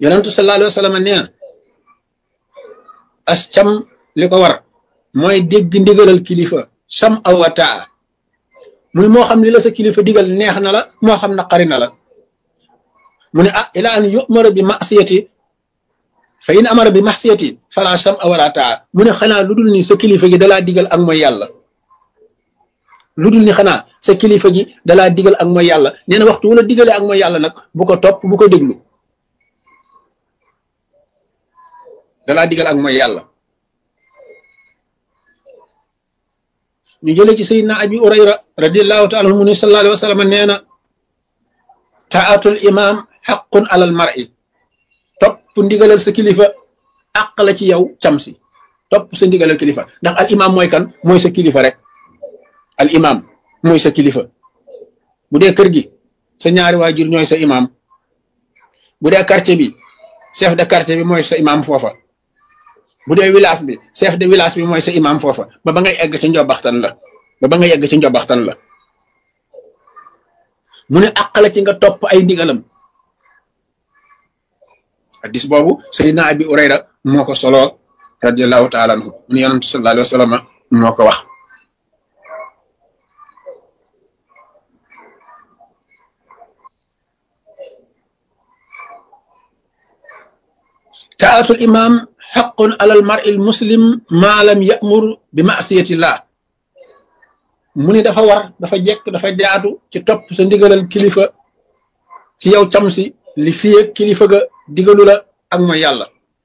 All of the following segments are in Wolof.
yonentu sallallahu alayhi wa sallam nee na as cam li ko war mooy dégg ndigalal kilifa sam aw wa taa mu ne moo xam li la sa kilifa digal neex na la moo xam naqari na la mu ne ah ila an yumara bi masiyati fa in amara bi masiyati fala sam aw wala taa mu ne xanaa lu dul ni sa kilifa gi dalaa digal ak mooy yàlla lu dul ni xanaa sa kilifa gi dalaa digal ak mooy yàlla nee na waxtu wala digalee ak mooy yàlla nag bu ko topp bu ko déglu dalaa digal ak mooy yàlla ñu jëlee ci sayyidina abi urayra radiyallahu ta'ala anhu mu ne sallallahu alayhi wa sallam nee na taatul imam xaqun alal mar'i topp ndigalal sa kilifa àq la ci yow cam si topp sa ndigalal kilifa ndax al imam mooy kan mooy sa kilifa rek al imam mooy sa kilifa bu dee kër gi sa ñaari waajur ñooy sa imam bu dee quartier bi chef de quartier bi mooy sa imam foofa bu dee village bi chef de village bi mooy sa imam foofa ba ngay egg ci njobaxtan la ba ngay egg ci njobaxtan la mu ne àq la ci nga topp ay ndigalam hadis boobu sayyidina abi urayra moo ko solo radiyallahu ta'ala anhu mu ne yonent sallallahu alayhi wa sallam moo ko wax taatul imam xaqun alal mar'il muslim maa lam ya'mur bi ma'siyatillah mu ni dafa war dafa jekk dafa jaatu ci topp sa ndigalal kilifa ci yow cam si li fi ak kilifa ga digalu la ak mooy yàlla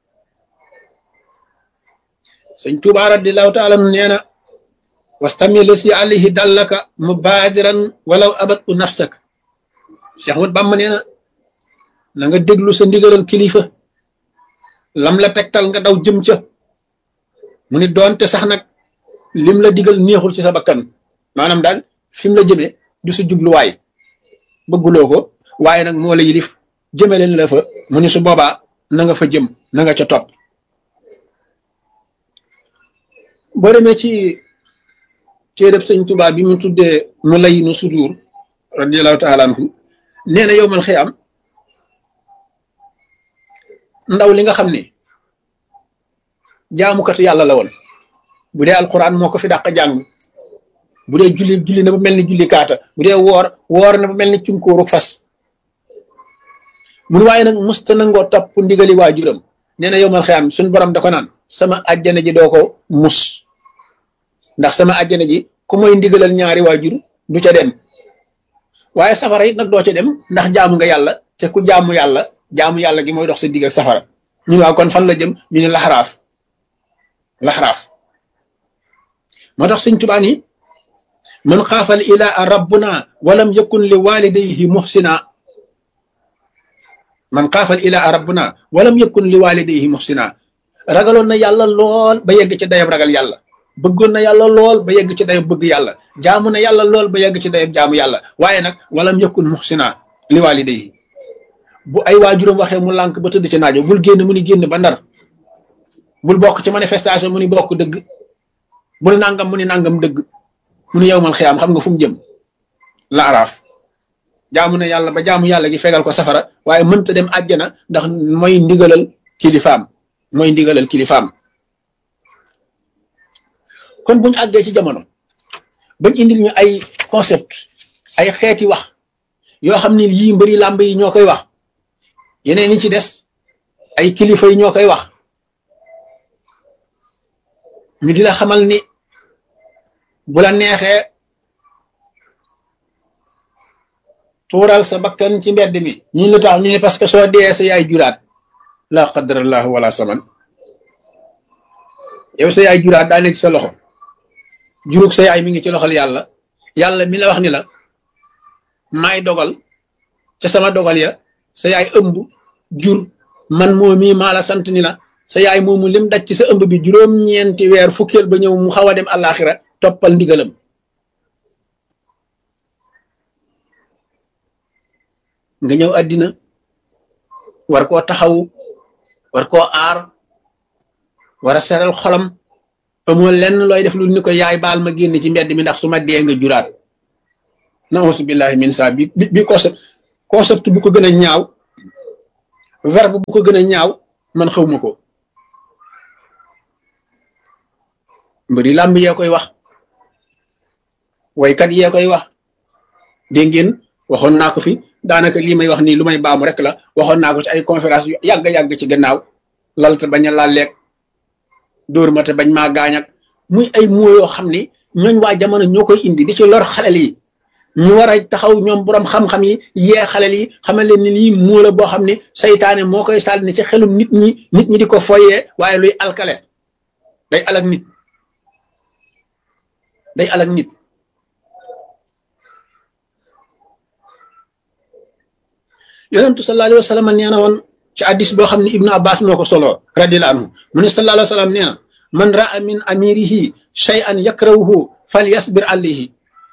sëñ Tuubaa radiyallahu ta'ala nee na wastamil si alayhi dallaka mubadiran walaw abatu nafsak Cheikh Ahmad Bamba nee na nga déglu sa ndigalal kilifa lam la tegtal nga daw jëm ca mu ni doonte sax nag lim la digal neexul ci sa bakkan maanaam daal fi mu la jëmee du sa jubluwaay bëgguloo ko waaye nag moo la yilif jëme leen la fa mu ni su boobaa na nga fa jëm na nga ca topp boo demee ci téereb sëñ Tuubaa bi mu tuddee mu lay nu sudur radiyallahu ta'ala anhu nee na yow man xëy am ndaw li nga xam ne jaamukatu yàlla la woon bu dee alquran moo ko fi dàq jàng bu dee julli na ba mel ni julli kaata bu dee woor na ba mel ni cunkóoru fas mun waaye nag musta nangoo topp ndigali waajuram nee na yow man xëyam suñ borom da ko naan sama àjjana ji doo ko mus ndax sama àjjana ji ku mooy ndigalal ñaari waajur du ca dem waaye safara it nag doo ca dem ndax jaamu nga yàlla te ku jaamu yàlla gi mooy dox sa digg ak safara ñu waaw kon fan la jëm ñu ne laxaraaf moo tax sëñ Tuubaa ni man xaafal ilaa rabbuna walam yakun li walidayhi muhsina man xaafal ilaa rabbuna walam yakun li walidayhi muhsina ragaloon na yàlla lool ba yegg ci dayab ragal yàlla bëggoon na yàlla lool ba yegg ci dayab bëgg yàlla jaamu na yàlla lool ba yegg ci dayab jaamu yàlla waaye nag walam yakun muhsina li walidayhi bu ay waajuram waxee mu lànk ba tëdd ci naajo bul génn mu ni génn ba ndar bul bokk ci manifestation mu ni bokk dëgg bul nangam mu ni nangam dëgg mu ni yow man xiyaam xam nga fu mu jëm la araaf jaamu na yàlla ba jaamu yàlla gi fegal ko safara waaye mënta dem àjjana ndax mooy ndigalal kilifaam kon buñu àggee ci jamono bañ indil ñu ay concept ay xeeti wax yoo xam ne yii mbëri làmb yi ñoo koy wax yeneen yi ci des ay kilifa yi ñoo koy wax ñu di la xamal ni bu la neexee tuural sa bakkan ci mbedd mi ñu lu tax ñu ne parce que soo dee sa yaay juraat la qadarallahu wala saman yow sa yaay juraat daa nekk ci sa loxo jurug sa yaay mi ngi ci loxol yàlla mi la wax ni la maay dogal ca sama dogal ya sa yaay ëmb jur man moomi maa la sant ni la sa yaay moomu lim daj ci sa ëmb bi juróom-ñeenti weer fukkeel ba ñëw mu xaw a dem àllaaxira toppal ndigalam nga ñëw àddina war koo taxawu war koo aar war a seral xolam amoo lenn looy def lu ni ko yaay baal ma génn ci mbedd mi ndax su ma dee nga juraat nausu billahi min sa bi concept bu ko gën a ñaaw verbe bu ko gën a ñaaw man xawma ko mbëri làmb yee koy wax waykat yee koy wax dégg ngeen waxoon naa ko fi daanaka lii may wax nii lu may baamu rek la waxoon naa ko ci ay conférence yu yàgg ci gannaaw lal te bañ a laal lekk dóor ma te bañ maa gaañ ak muy ay moo yoo xam ni ñooñ waa jamono ñoo koy indi di ci lor xalel yi ñu war a taxaw ñoom borom xam-xam yi yee xalel yi xamal leen ni lii moo la boo xam ne saytaane moo koy sànni ci xelum nit ñi di ko foyee waaye luy alkale day alak nit day alak nit yonentu sallallahu alayhi wa sallam nee na woon ci hadis boo xam ne ibnu abbas moo ko solo radiyallahu anhu mu ne sallallahu alayhi wa sallam nee na man raa min amirihi shay'an yakrahuhu falyasbir alayhi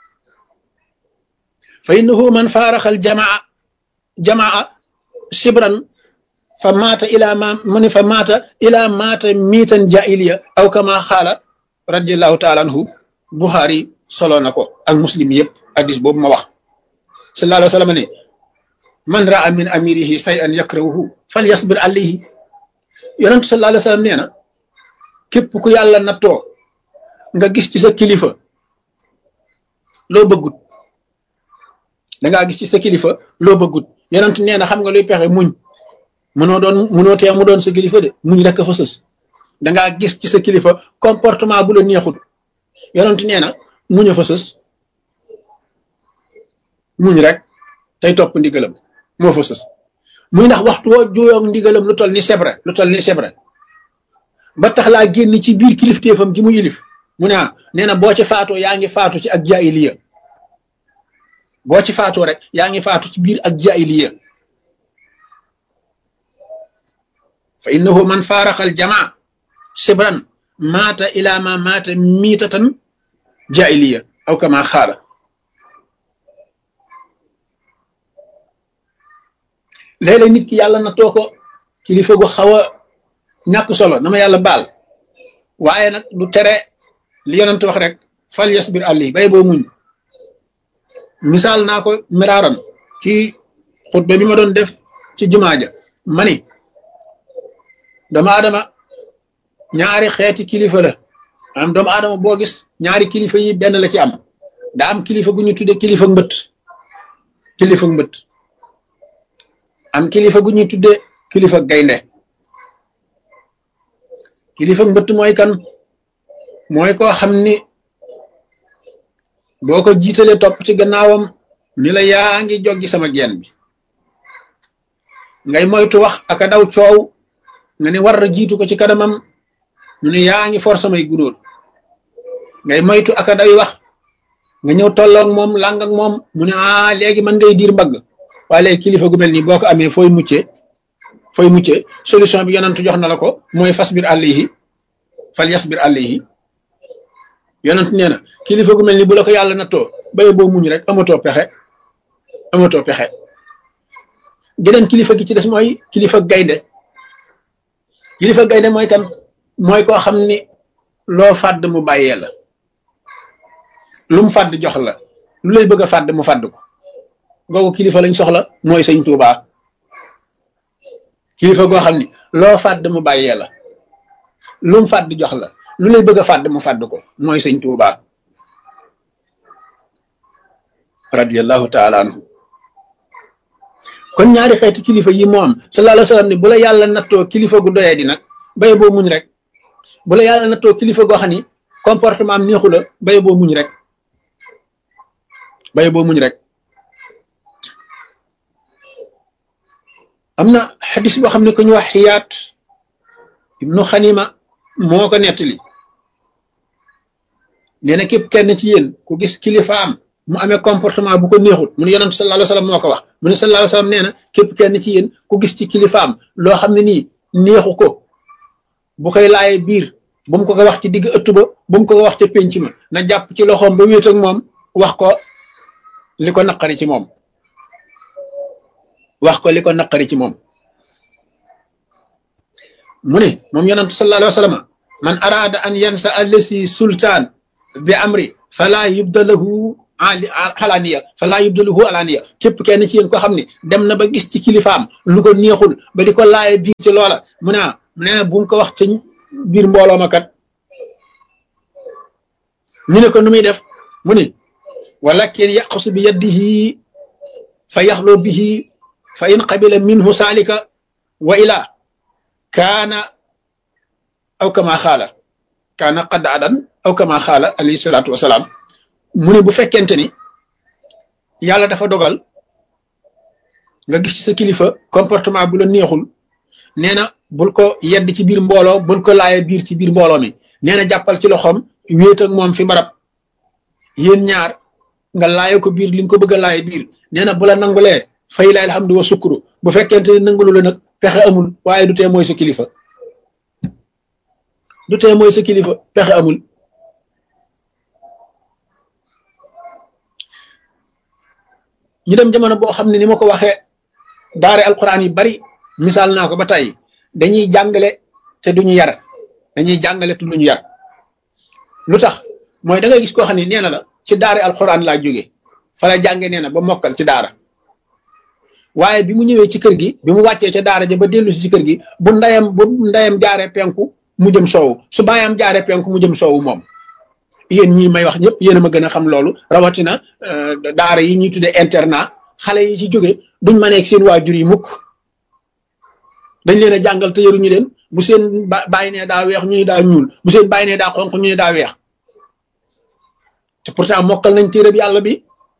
fa innahu man faaraxa al jamaa sibran fa maata ila ma mu ne fa maata ila maata miitan jaahiliya aw kama xaala radiyallahu taala anhu Buxaari solo na ko ak muslim yëpp hadis boobu ma wax sallallahu alayhi wa sallam ne man raa min amirihi shay'an yakrahuhu falyasbir alayhi yonentu sallallahu alayhi wa sallam nee na képp ku yàlla nattoo nga gis ci sa kilifa loo bëggut dangaa gis ci sa kilifa loo bëggut yonentu nee na xam nga luy pexe muñ mënoo tee mu doon sa kilifa de muñ rek fa sës dangaa gis ci sa kilifa comportement bu la neexut yonentu nee na muñ a fa sës muñ rek tey topp ndigalam moo fa sës muy ndax waxtu woo juyoog ndigalam lu toll ni sebre ba tax laa génn ci biir kilifteefam gi mu yilif mu ne nee na boo ci faatoo yaa ngi faatu ci ak jaahiliya boo ci faatoo rek yaa ngi faatu ci biir ak jaahiliya fa innahu man faaraxal jamaa sibran maata ila ma maata miitatan jaahiliya aw kama xaala léeg-léeg nit ki yàlla na too ko kilifa gu xaw a ñàkk solo na ma yàlla baal waaye nag du tere li yonent wax rek fal yasbir ali bay boo muñ misaal naa ko miraaran ci xutba bi ma doon def ci jumaa ja ma ni doomu aadama ñaari xeeti kilifa la am doomu aadama boo gis ñaari kilifa yi benn la ci am daa am kilifa gu ñu tudde kilifa mbët am kilifa gu ñuy tudde kilifa gaynde kilifa mbëtt mooy kan mooy koo xam ni boo ko jiitalee topp ci gannaawam ni la yaa ngi joggi sama geen bi ngay moytu wax ak a daw coow nga ne war a jiitu ko ci kanamam mu ne yaa ngi for samay gunóor ngay moytu ak a daw wax nga ñëw tolloog moom làng ak moom mu ne léegi man ngay diir mbagg waaye léegi kilifa gu mel nii boo ko amee fooy muccee solution bi yonent jox na la ko mooy fasbir alayhi fal yasbir alayhi yonent nee na kilifa gu mel ni bu la ko yàlla nattoo baye boo muñ rek amatoo pexe geneen kilifa gi ci des mooy kilifa gaynde mooy kan mooy koo xam ni loo fàdd mu bàyyee la lu mu fàdd jox la lu lay bëgg a fàdd mu fàdd ko googu kilifa lañ soxla mooy sëñ Tuubaa kilifa goo xam ni loo fàdd mu bàyyee la lu mu fàdd jox la lu lay bëgg a fàdd mu fàdd ko mooy sëñ Tuubaa radiyallahu taala anhu kon ñaari xeeti kilifa yi moom sallallahu alayhi wa sallam ni bu la yàlla nattoo kilifa gu doyee di nag baye boo muñ rek bu la yàlla nattoo kilifa goo xam ni comportement am neexu la baye boo muñ rek am na xadis boo xam ne ku ñu wax xiyaat ibnu xanima moo ko nettali nee na képp kenn ci yéen ku gis kilifaam mu amee comportement bu ko neexut mu ne yonent sallallahu alayhi wa sallam moo ko wax mu ne sallallahu alayhi wa sallam nee na képp kenn ci yéen ku gis ci kilifaam loo xam ne nii neexu ko bu koy laaye biir bu mu ko wax ci digg ëtt ba bu mu ko wax ca pénc ma na jàpp ci loxoom ba wéet ak moom wax ko li ko naqari ci moom mu ne moom yonent sallallahu alayhi wa sallam man araada an yansa allasi sultaan bi amri fala yubda lahu xalaaniya fa laa yubdaluhu alaaniya képp kenn ci yéen ko xam ne dem na ba gis ci kilifaam lu ko neexul ba di ko laaye biir ci loola mu ne nee na bu mu ko wax ci biir mbooloo ma kat ñu ne ko nu muy def mu ni walakin yaqsu bi yadihi fa yaxlu bihi fa in qabila minhu saalika wa ila kaana aw kama xaala kaana qad adan aw kama xaala alayhi salaatu wasalaam mu ne bu fekkente ni yàlla dafa dogal nga gis ci sa kilifa comportement bu la neexul nee na bul ko yedd ci biir mbooloo bul ko laaye biir ci biir mbooloo mi nee na jàppal ci loxoom wéet ak moom fi barab yéen ñaar nga laaye ko biir li nga ko bëgg a laaye biir nee na bu la nangulee fay la alhamdu wa sukuru bu fekkente ni nangulu la nag pexe amul waaye du tee mooy sa kilifa du tee mooy sa kilifa pexe amul ñu dem jamono boo xam ne ni ma ko waxee daare alquran yu bari misaal naa ko ba tey dañuy jàngale te duñu yar dañuy jàngale te duñu yar lu tax mooy da ngay gis koo xam ne nee na la ci daare alquran laa jóge fa la jànge nee na ba mokkal ci daara waaye bi mu ñëwee ci kër gi bi mu wàccee ca daara ja ba dellu si ci kër gi bu ndeyam jaaree penku mu jëm soowu su baayam jaaree penku mu jëm soowu moom yéen ñii may wax ñëpp yéen a ma gën a xam loolu rawatina daara yi ñuy tuddee internat xale yi ci jóge duñ ma nekk seen waajur yi mukk dañ leen a jàngal te yaruñu leen bu seen bàyyi ne daa weex ñu ne daa ñuul bu seen bàyyi ne daa xonq ñu ne daa weex te pourtant mokkal nañ téereb yàlla bi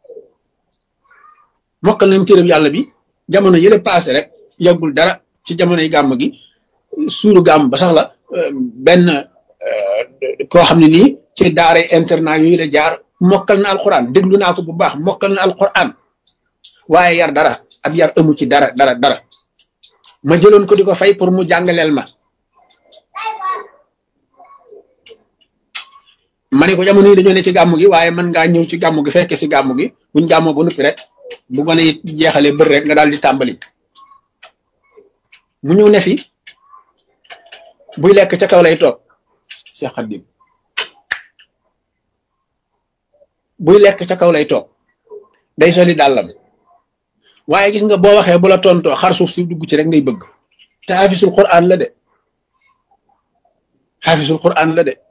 mokkal nañ téereb yàlla bi jamono yële passé rek yàggul dara ci jamonoy gàmm gi suuru gàmm ba sax la benn koo xam ne nii ci daara internat yooyu la jaar mokkal na alquran déglu naa ko bu baax mokkal na alquran waaye yar dara ab yar amu ci dara ma jëloon ko di ko fay pour mu jàngaleel ma ne ko jamono yi dañoo ne ci gàmm gi waaye mën ngaa ñëw ci gàmm gi fekke si gàmm gi buñ gàmmoo ba noppi rek bu gone yi jeexalee bër rek nga daal di tàmbali mu ñëw ne fi buy lekk ca kaw lay toog Cheikh Khadim buy lekk ca kaw lay toog day soli dàllam waaye gis nga boo waxee bu la tontoo xar suuf si dugg ci rek ngay bëgg te xaafisul Qur'an la de xaafisul Qur'an la de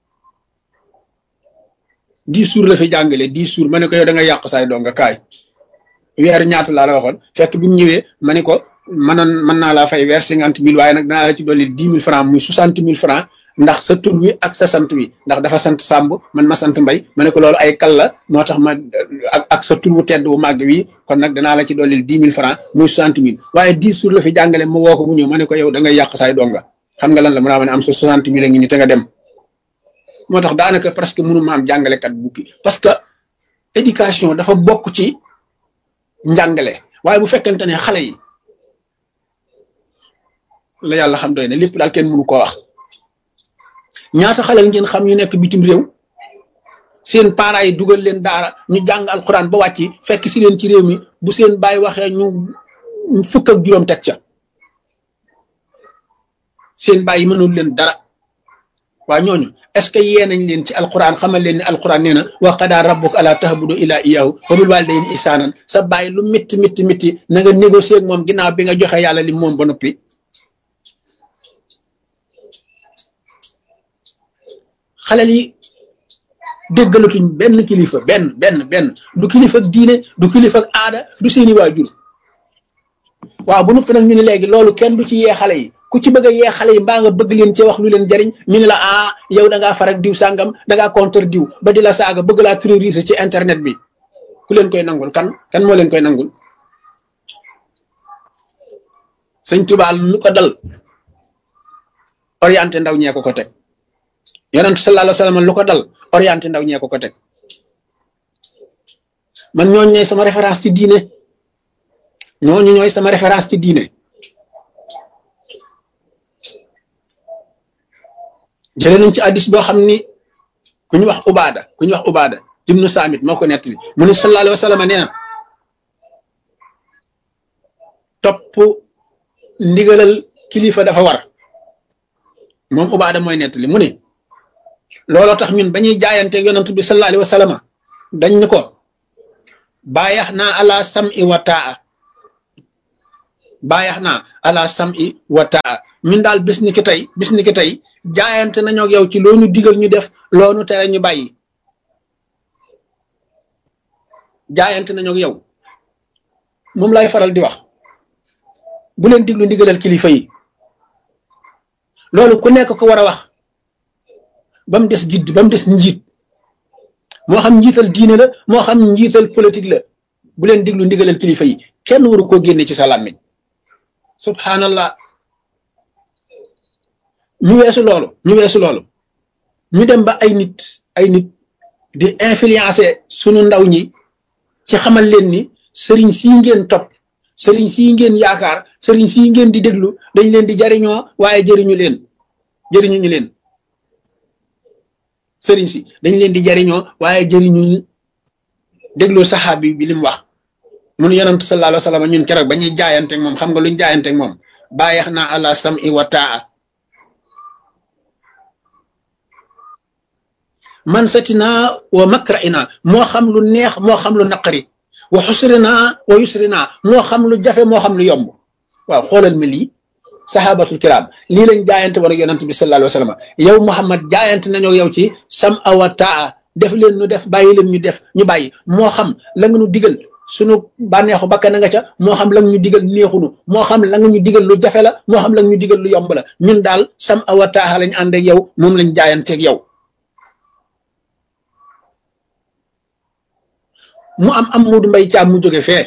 10 jours la fi jàngale 10 jours ma ne ko yow da nga yàq saay doo nga kaay weer ñaata laa la waxoon fekk bi mu ñëwee ma ne ko mën naa laa fay weer 50 000 waaye nag danaa la ci dolli 10 000 francs muy 60 000 francs ndax sa tur wi ak sa sant wi ndax dafa sant Samb man ma sant Mbay ma ne ko loolu ay kal la moo tax ma ak sa tur wu tedd wu màgg wi kon nag danaa la ci dolli 10 000 francs muy 60 000 waaye 10 jours la fi jàngale ma woo ko mu ñëw ma ne ko yow da ngay yàq saay donga xam nga lan la mu naa ma ne am sa 60 000 a ngi ni te nga dem moo tax daanaka presque mënu ma am jàngalekat bukki parce que éducation dafa bokk ci njàngale waaye bu fekkente ne xale yi la yàlla xam doy na lépp daal kenn mënu koo wax ñaata xale ngeen xam ñu nekk bitim réew seen parents yi dugal leen daara ñu jàng alxuraan ba wàcc fekk si leen ci réew mi bu seen baay waxee ñu fukk ak juróom teg ca seen baay yi mënul leen dara waa ñooñu est-ce que yee nañ leen ci alxuraan xamal leen ni alxuraan nee na wa qadaa rabbuka allaa ta'budu illaa iyyaahu wa bil waalidayni ihsaanan sa baay lu métti na nga négocier ak moom ginnaaw bi nga joxe yàlla li moom ba noppi xalel yi déggalatuñ benn kilifa benn du kilifa ak diine du kilifa ak aada du seeni waajur waaw bu noppi nag ñu ne léegi loolu kenn du ci yee xale yi ku ci bëgg a yee xale yi mbaa nga bëgg leen ci wax lu leen jariñ ñu ne la yow da ngaa farak diw sàngam da ngaa contre diw ba di la saaga bëgg laa terroriser ci internet bi ku leen koy nangul kan moo leen koy nangul sëñ Tuubaa lu ko dal orienté ndaw ñee ko teg yonent sallallahu alayhi wa sallam lu ko dal orienté ndaw ñee ko teg man ñooñu ñooy sama référence ci diine ñooñu ñooy sama référence ci diine jëlee nañ ci addis boo xam ni ku ñu wax ubaada ibnu saamit moo ko nettali mu ne sallallahu alayhi wa sallam nee na topp ndigalal kilifa dafa war moom ubaada mooy nettali mu ne looloo tax ñun ba ñuy jaayanteeg yonent bi sallallahu alayhi wa sallam dañ ni ko baayax naa ala sam'i wa taa baayax naa ala sam'i wa taa min daal bis ni ki tey jaayante nañoo ak yow ci loo ñu digal ñu def loonu tere ñu bàyyi jaayante nañoo ak yow moom lay faral di wax bu leen diglu ndigalal kilifa yi loolu ku nekk ko war a wax ba mu des gidd ba mu des njiit moo xam njiital diine la moo xam njiital politique la bu leen diglu ndigalal kilifa yi kenn waru koo génne ci sa làmmiñ subhanallah ñu weesu loolu ñu dem ba ay nit di influencer sunu ndaw ñi ci xamal leen ni sëriñ sii ngeen topp sëriñ sii ngeen yaakaar sëriñ sii ngeen di déglu dañ leen di jariñoo waaye jëriñu ñu leen sëriñ si dañ leen di jariñoo waaye jëriñu déglu saxaabi bi li mu wax mun yonent sallallahu alayhi wa sallam ñun keroog ba ñuy jaayanteeg moom xam nga luñ jaayanteeg moom bàyyeex naa ala sam'i wa taa man satina wa makra'ina moo xam lu neex moo xam lu naqari wa xusrina wa yusrina moo xam lu jafe moo xam lu yomb waaw xoolal mi lii sahabatul kiram lii lañ jaayante war ak yonent bi sallallahu alayhi wa sallam yow Muhammad jaayante nañoo yow ci sam'a wa taa def leen ñu def bàyyi leen ñu def ñu bàyyi moo xam la nga ñu digal sunu bànneexu bakkan nga ca moo xam la nga ñu digal neexunu moo xam la nga ñu digal lu jafe la moo xam la nga ñu digal lu yomb la ñun daal sam'a wa taa lañ ànd ak yow moom lañ jaayanteeg yow mu am Muudu Mbay Caam mu jóge fee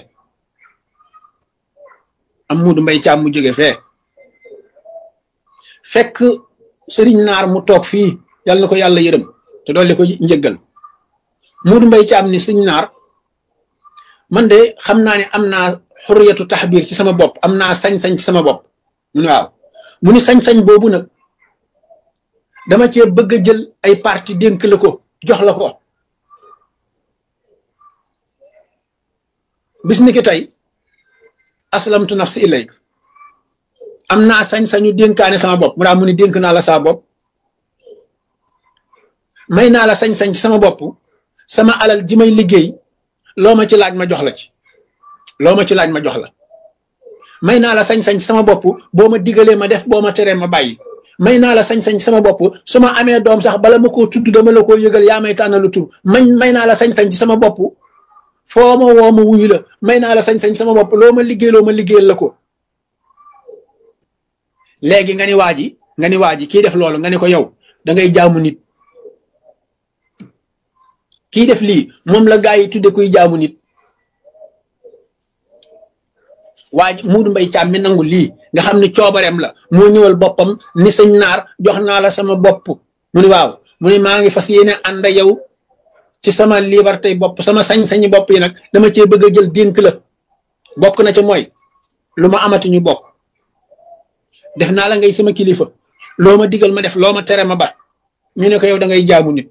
fekk sëriñ naar mu toog fii yàlla na ko yàlla yërëm te dolli ko njëggal Muudu Mbay Caam ni sëriñ naar man de xam naa ne am naa xurriyatu taxbiir ci sama bopp am naa sañ-sañ ci sama bopp mu ne waaw mu ni sañ-sañ boobu nag dama cee bëgg a jël ay parti dénk la ko jox la ko bis ni ki tey aslamtu nafsi ilayk am naa sañ-sañu dénkaane sama bopp mu daa mu ni dénk naa la saa bopp may naa la sañ-sañ ci sama bopp sama alal ji may liggéey loo ma ci laaj ma jox la ci may naa la sañ-sañ ci sama bopp boo ma digalee ma def boo ma teree ma bàyyi may naa la sañ-sañ ci sama bopp su ma amee doom sax bala ma koo tudd dama la koo yëgal yaa may tànnalu tur may naa la sañ-sañ ci sama bopp foo ma woo ma wuyu la may naa la sañ-sañ sama bopp loo ma liggéeyal la ko léegi nga ni waa ji kii def loolu nga ni ko yow da ngay jaamu nit kii def lii moom la gaa yi tudde kuy jaamu nit waa ji Muudu Mbay Caam mi nangu lii nga xam ne coobareem la moo ñëwal boppam ni sëñ naar jox naa la sama bopp mu ni waaw mu ni maa ngi fas yéene ànd yow ci sama liberté bopp sama sañ-sañi bopp yi nag dama cee bëgg a jël dénk la bokk na ca mooy lu ma amati ñu bokk def naa la ngay sama kilifa loo ma digal ma def loo ma tere ma ba ñu ne ko yow da ngay jaamu nit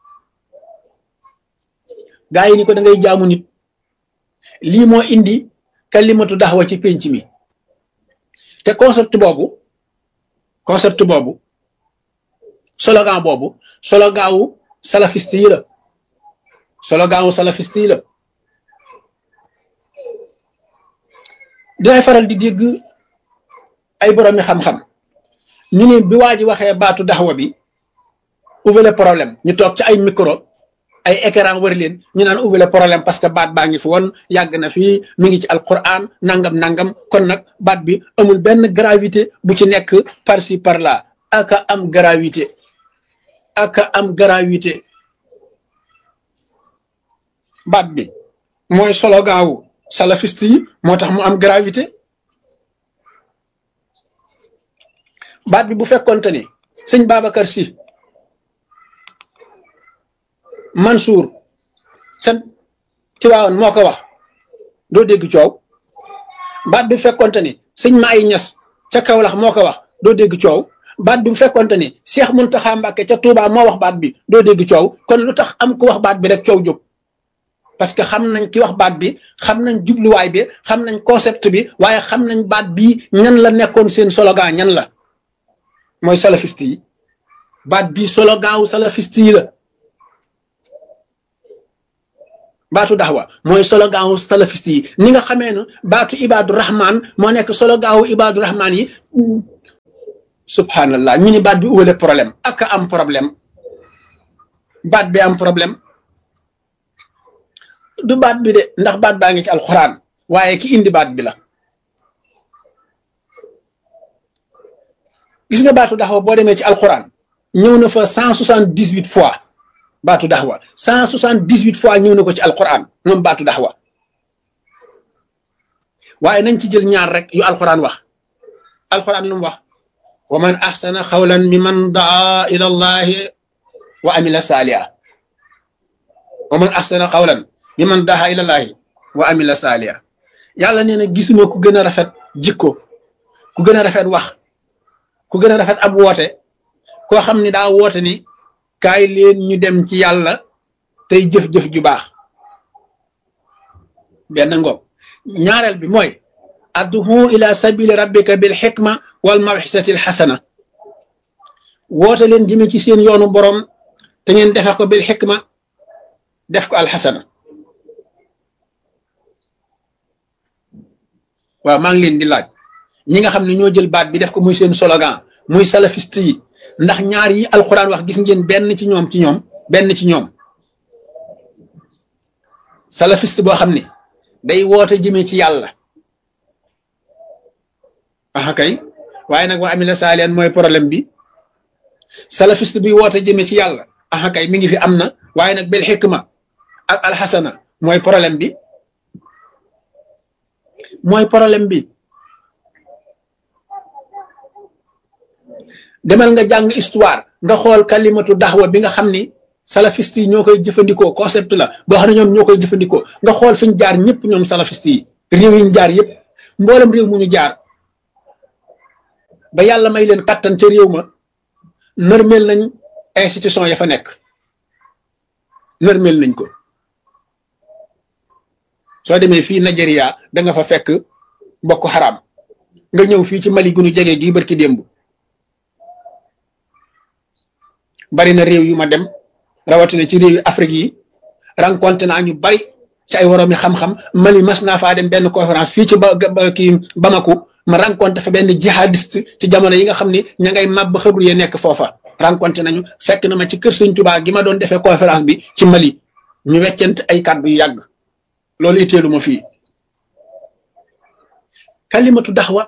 gaa yi ni ko da ngay jaamu nit lii moo indi kalimatu daxwa ci pénc mi te concept boobu slogan wu salafiste yi la dinay faral di dégg ay boroomi xam-xam ñu ne bi waa ji waxee baatu daxwa bi ouvrez le problème ñu toog ci ay micro ay écran wër leen ñu naan ouvrez le problème parce que baat baa ngi fi woon yàgg na fii mi ngi ci alquran nangam kon nag baat bi amul benn gravité bu ci nekk par ci par là aka am gravité baat bi mooy slogan wu salafiste yi moo tax mu am gravité baat bi bu fekkoonte ni sëñ Babacar Sy Mansour seen Tiwaawan moo ko wax doo dégg coow baat bi bu fekkoonte ni sëñ Maay Ñas ca Kawlax moo ko wax doo dégg coow baat bi bu fekkoonte ni Cheikh Muntaxa Mbàkke ca Touba moo wax baat bi doo dégg coow kon lu tax am ku wax baat bi rek coow jóg parce que xam nañ ki wax baat bi xam nañ jubluwaay bi xam nañ concept bi waaye xam nañ baat bii ñan la nekkoon seen slogan ñan la mooy salafiste yi baat bii slogan wu salafiste yi la baatu daxwa mooy slogan wu salafiste yi ni nga xamee ne baatu ibaadu rahman moo nekk slogan wu ibaadu rahman yi. subhanallah ñu ni baat bi uwale problème ak am problème baat bi am problème du baat bi de ndax baat baa ngi ci alxuraan waaye ki indi baat bi la. gis nga baatu daxwa boo demee ci alxuraan ñëw na fa 178 fois baatu daxwa 178 fois ñëw na ko ci alxuraan moom baatu daxwa waaye nañ ci jël ñaar rek yu alxuraan wax alxuraan lu mu wax wa man ahsana xawlan mimman daa ila allahi wa amila saaliha wa man ahsana xawlan mimman daa ila allahi wa amila saaliha yàlla nee na gisuma ku gën a rafet jikko ku gën a rafet wax ku gën a rafet ab woote koo xam ni daa woote ni kaay leen ñu dem ci yàlla tey jëf-jëf ju baax benn ngoog ñaareel bi mooy adduhu ila sabili rabbika bil xikma wal mawxisati al xasana woote leen jëme ci seen yoonu borom te ngeen defe ko bil xikma def ko alxasana waaw maa ngi leen di laaj ñi nga xam ne ñoo jël baat bi def ko muy seen slogan muy salafiste yi ndax ñaar yi alquran wax gis ngeen benn ci ñoom salafiste boo xam ne day woote jëme ci yàlla aha kay waaye nag wa amila saalihan mooy problème bi salafiste bi woote jëme ci yàlla aha kay mi ngi fi am na waaye nag bil xikma ak alxasana mooy problème bi demal nga jàng histoire nga xool kalimatu daxwa bi nga xam ni salafiste yi ñoo koy jëfandikoo concept la boo xam ne ñoom ñoo koy jëfandikoo nga xool fi ñu jaar ñëpp ñoom salafiste yi réew yi ñu jaar yëpp mboolem réew mu ñu jaar ba yàlla may leen kattan ca réew ma nërmeel nañ institution ya fa nekk nërmeel nañ ko soo demee fii Nigeria da nga fa fekk Boko Haram nga ñëw fii ci Mali gu nu jege gii barki démb bari na réew yu ma dem rawatina ci réew yu Afrique yi rencontré naa ñu bari ci ay woroomi xam-xam Mali mas naa faa dem benn conférence fii ci kii Bamako ma rencontré fa benn jihadiste ci jamono yi nga xam ni ña ngay màbb xëbru ya nekk foofa rencontré nañu fekk na ma ci kër Sëñ Tuubaa gi ma doon defee conférence bi ci Mali ñu weccante ay kàddu yu yàgg loolu itteelu ma fii kalimatu daxwa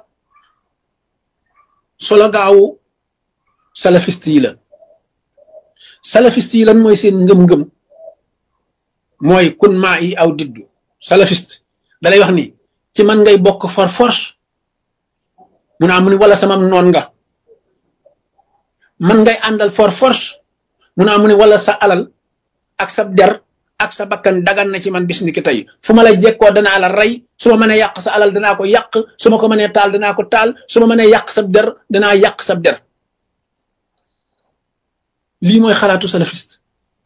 solo gaawu salafiste yi la salafiste yi lan mooy seen ngëm-ngëm mooy kun maa yi aw diddu salafiste dalay wax ni ci man ngay bokk for force mu naa mu ni wala sama noon nga man ngay àndal for force mu naa mu ni wala sa alal ak sa der ak sa bakkan dagan na ci man bis ni ki tey fu ma la jekkoo danaa la rey su ma mënee yàq sa alal danaa ko yàq su ma ko mënee taal danaa ko taal su ma mënee yàq sab der danaa yàq sab der lii mooy xalaatu salafiste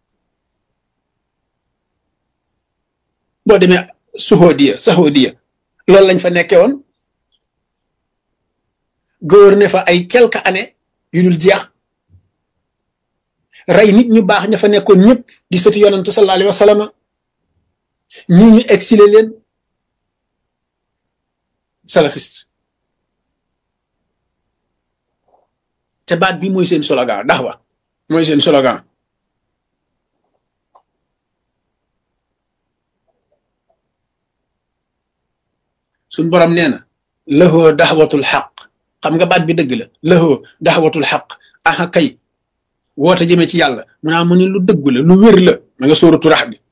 boo demee saxoodiya loolu lañ fa nekkee woon gouverner fa ay quelques années yu dul jeex rey nit ñu baax ña fa nekkoon ñëpp di sëti yonantu sallallahu alayhi wa sallam ñii ñu exilé leen salafiste te baat bi mooy seen slogan daxwa mooy seen slogan suñ borom nee na lahoo daxwatul xaq xam nga baat bi dëgg la lahoo daxwatul xaq aha kay woote jëme ci yàlla mu naa mu ne lu dëgg la lu wér la ma nga sóoratu rax bi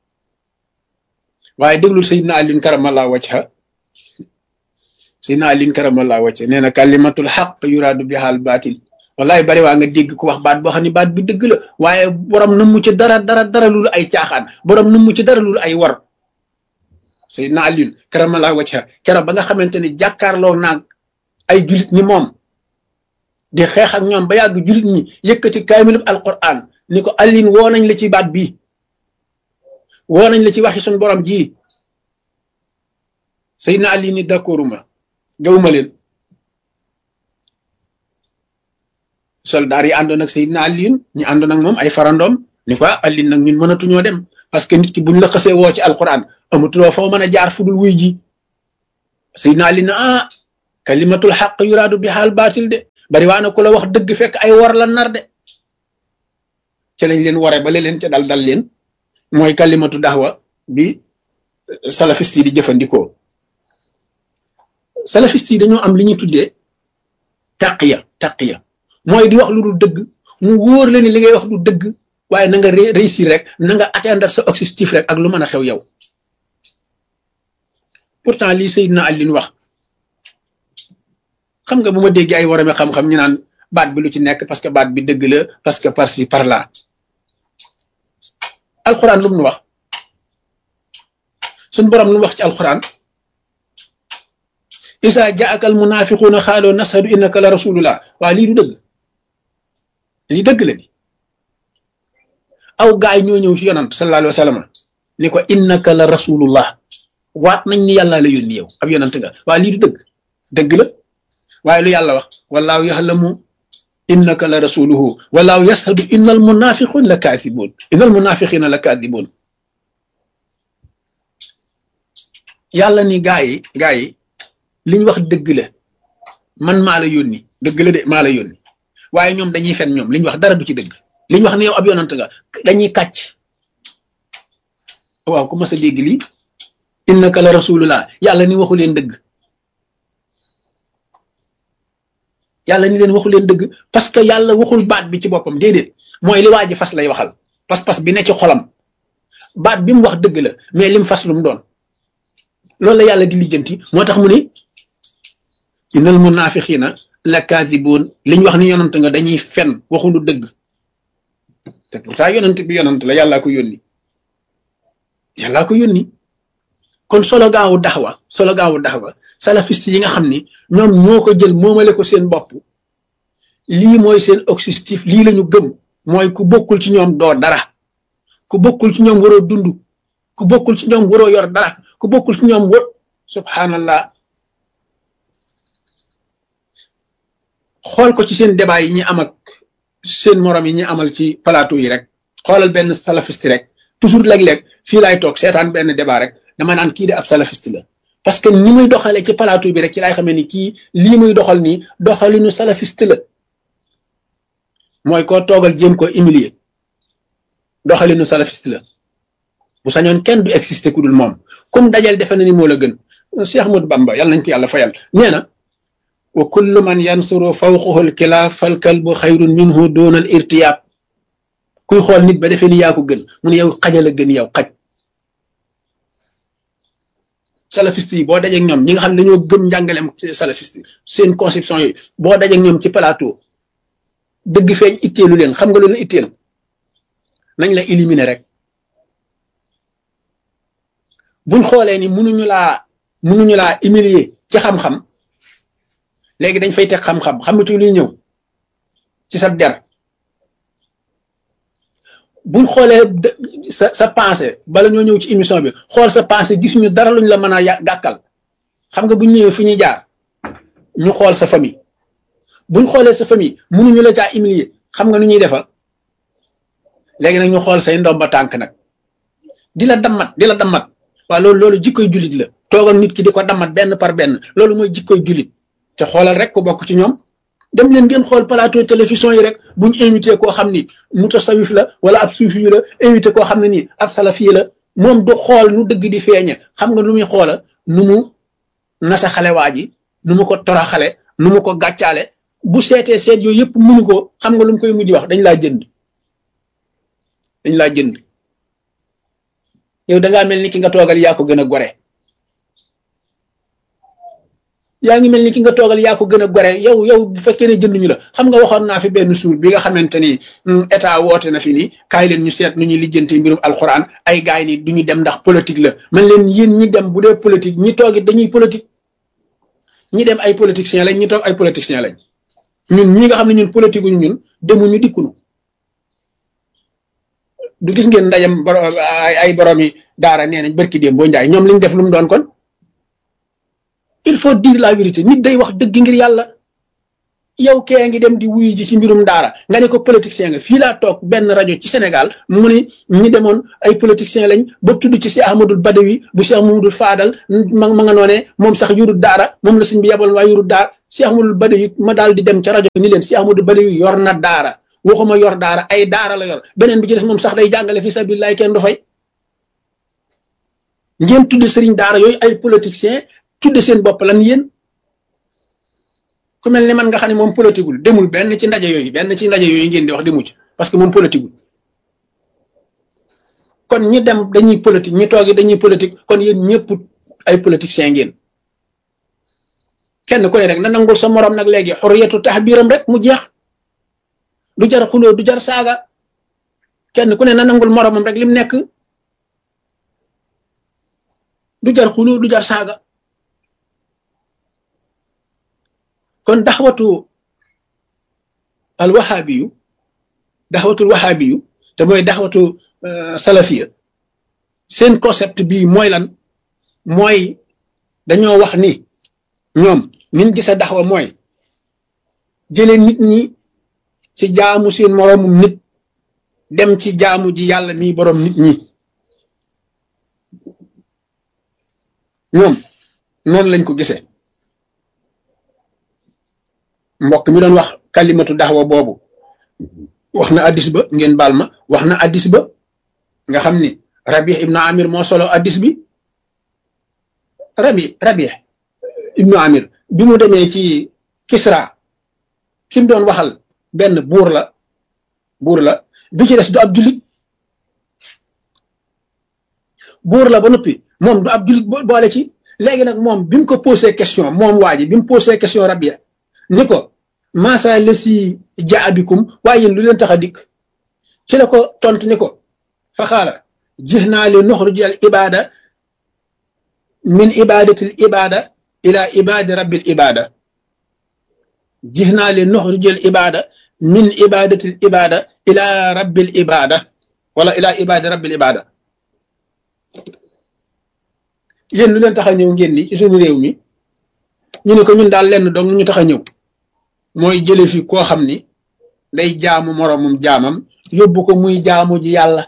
waaye déglul Seydina Alin karamallahu wajha Seydina Alin karamallahu wajha nee na kalimatul xaq yuraadu bihaal baatil wallahi bari waa nga dégg ko wax baat boo xam ne baat bi dëgg la waaye borom na mu ci dara lulu ay caaxaan borom na mu ci dara lulu ay war Seydina Alin karamallahu wajha keroog ba nga xamante ne jàkkaarloo naag ay julit ñi moom di xeex ak ñoom ba yàgg julit ñi yëkkati kaamilub alquran ni ko Alin woo nañ la ci baat bi woo nañ la ci waxi suñu borom ji Seydina Alin ni d'accorduma gawuma leen soldaar yi àndoon ak Seydina Alin ñi àndoon ak moom ay farandoom ni ko Alin nag ñun mënatuñoo dem parce que nit ki buñ la xasee woo ci alquran amatuloo foo mën a jaar fu dul wuy ji Seydina Ali na kalimatul xaq yuraadu bi xaal baatil de bari waa na ku la wax dëgg fekk ay war la nar de ca lañ leen ware ba leen ca dal leen mooy kalimatu daxwa bi salafiste yi di jëfandikoo salafiste yi dañoo am li ñuy tuddee taqiya mooy di wax lu dul dëgg mu wóor la ni li ngay wax du dëgg waaye na nga réussir rek na nga atteindre sa objectif rek ak lu mën a xew yow pourtant lii Seydina Ali wax xam nga bu ma déggee ay warame xam-xam ñu naan baat bi lu ci nekk parce que baat bi dëgg la parce que par ci par là alxuraan lu mu wax suñ borom lu mu wax ci alxuraan isa jaaka al munafiquuna xaaloo nashadu innaka la rasulullah waa lii du dëgg lii dëgg la di aw gaay ñoo ñëw ci yonant sallallahu alayhi wa sallam ni ko innaka la rasulullah waat nañ ni yàlla la yónni yow ab yonant nga waa lii du dëgg dëgg la waaye lu yàlla wax wallaahu yaxlamu innaka la rasuluhu wallaahu yashhadu innal munafiqina la kaathibuun innal munafiqina la kaathibuun yàlla ni gaa yi liñ wax dëgg la man maa la yónni dëgg la de maa la yónni waaye ñoom dañuy fen ñoom liñ wax dara du ci dëgg liñ wax ne yow ab yonant nga dañuy kàcc waaw ku mas a dégg lii innaka la rasulullah yàlla ni waxu leen dëgg yàlla ni leen waxu leen dëgg parce que yàlla waxul baat bi ci boppam déedéet mooy li waa ji fas lay waxal pas-pas bi ne ci xolam baat bi mu wax dëgg la mais lim fas lu mu doon loolu la yàlla di lijjanti moo tax mu ne innal munafiqina la kaadibuun liñ wax ni yonant nga dañuy fen waxuñu dëgg te pourtant yonant bi yonant la yàllaa ko yónni kon slogan wu daxwa salafiste yi nga xam ni ñoom ñoo ko jël moomale ko seen bopp lii mooy seen objectif lii lañu gëm mooy ku bokkul ci ñoom doo dara ku bokkul ci ñoom waroo dund ku bokkul ci ñoom waroo yor dara ku bokkul ci ñoom subhanallah xool ko ci seen débat yi ñi am ak seen morom yi ñi amal ci plateau yi rek xoolal benn salafiste rek toujours léeg-léeg fii laay toog seetaan benn débat rek dama naan kii de ab salafiste la parce que ni muy doxalee ci plateau bi rek ci laay xamee ni kii lii muy doxal nii doxalinu salafiste la mooy koo toogal jéem ko humilier doxalinu salafiste la bu sañoon kenn du exister ku dul moom comme dajal defe na ni moo la gën Cheikh Ahmadou Bamba yàlla nañ ko yàlla fayal nee na wa kullu man yansuru fawqahu alkilaaf fal kalbu xayrun minhu doona al irtiyaab kuy xool nit ba defee ni yaa ko gën mu ne yow xajal a gën yow xaj salafiste yi boo dajeeg ñoom ñi nga xam ne dañoo gëm njàngaleem salafiste seen conception yi boo dajeeg ñoom ci plateau dëgg feeñ itteelu leen xam nga lu leen itteel nañ la éliminer rek buñ xoolee ni mënuñu laa humilier ci xam-xam léegi dañ fay teg xam-xam xamatu luy ñëw ci sa der buñ xoolee sa pensée bala ñoo ñëw ci émission bi xool sa pensée gisuñu dara luñ la mën a gàkkal xam nga buñ ñëwee fu ñuy jaar ñu xool sa famille buñ xoolee sa famille mënuñu la caa humilier xam nga nu ñuy defa léegi nag ñu xool say ndomba tànk nag di la dammat waaw loolu jikkoy jullit la toogal nit ki di ko dammat benn par benn loolu mooy jikkoy jullit te xoolal rek ko bokk ci ñoom dem leen ngeen xool plateau télévision yi rek buñ invité koo xam ni mutasawif la wala ab suufi la invité koo xam ne nii ab salafi la moom du xool nu dëgg di feeñe xam nga lu muy xoola nu mu nasa xale waa ji nu mu ko toraxale nu mu ko gàccaale bu seetee seet yooyu yëpp mënu ko xam nga lu mu koy mujj wax dañ laa jënd yow dangaa mel ni ki nga toogal yaa ko gën a gore yaa ngi mel ni ki nga toogal yaa ko gën a gore yow bu fekkee ne jënduñu la xam nga waxoon naa fi benn suur bi nga xamante ni état woote na fi nii kaay leen ñu seet nu ñuy lijjanti mbirum alxuraan ay gaay ni du ñu dem ndax politique la man leen yéen ñi dem bu dee politique ñi toogit dañuy politique ñi dem ay politiciens lañ ñi toog ay politiciens lañ ñun ñi nga xam ne ñun politique uñu ñun demuñu dikkunu du gis ngeen ndajam ay borom yi daara nee nañ barki déem boo njaay ñoom liñ def lu mu doon kon il faut dire la vérité nit day wax dëgg ngir yàlla yow kee ngi dem di wuyu ji ci mbirum daara nga ne ko politicien nga fii laa toog benn rajo ci Sénégal mu ni ñi demoon ay politicien lañ ba tudd ci Cheikh Ahmadul Badawi bu Cheikh Mamadou Fadal ma nga noonee moom sax yurut daara moom la sëñ bi yebal waa yurut daara Cheikh Ahmadul Badawi ma daal di dem ca rajo ni leen Cheikh Ahmadul Badawi yor na daara waxuma yor daara ay daara la yor beneen bi ci des moom sax day jàngale fi sabilillah kenn du fay ngeen tudde sëriñ daara yooyu ay politicien tudde seen bopp lan yéen ku mel ni man nga xam ne moom politigul demul benn ci ndaje yooyu ngeen di wax demu ci parce que moom politigul kon ñi dem dañuy politique ñi toogi dañuy politique kon yéen ñëpp ay politiciens ngeen kenn ku ne rek na nangul sa morom nag léegi xurriyatu tahbiram rek mu jeex du jar xuloo du jar saaga kenn ku ne na nangul moromam rek lim nekk du jar xuloo du jar saaga kon daxwatul wahabiyu te mooy daxwatu salafiya seen concept bi mooy lan mooy dañoo wax ni ñoom niñ gisa daxwa mooy jële nit ñi ci jaamu seen moroomum nit dem ci jaamu ji yàlla mi boroom nit ñi ñoom noonu lañ ko gisee mbokk mi doon wax kalimatu daxwa boobu wax na addis ba ngeen baal ma wax na addis ba nga xam ni Rabi ibnu Amir moo solo addis bi Rabi ibnu Amir bi mu demee ci Kisra ki mu doon waxal benn buur la bi ci des du ab jullit buur la ba noppi moom du ab jullit boole ci léegi nag moom bi mu ko posé question moom waa ji bi mu posé question Rabia ni ko maasa la si jaabikum waaye yéen lu leen tax a dikk ci la ko tontu ni ko fa xaala jix naa li nuxruj al ibada min ibadatil ibada ila ibadi rabbil ibada jix naa li nuxruj al ibada min ibadatil ibada ila rabbil ibada wala ila ibadi rabbil ibada yéen lu leen tax a ñëw ngeen ni ci suñu réew mi ñu ne ko ñun daal lenn dong ñu tax a ñëw mooy jële fi koo xam ni day jaamu moroomum jaamam yóbbu ko muy jaamu ji yàlla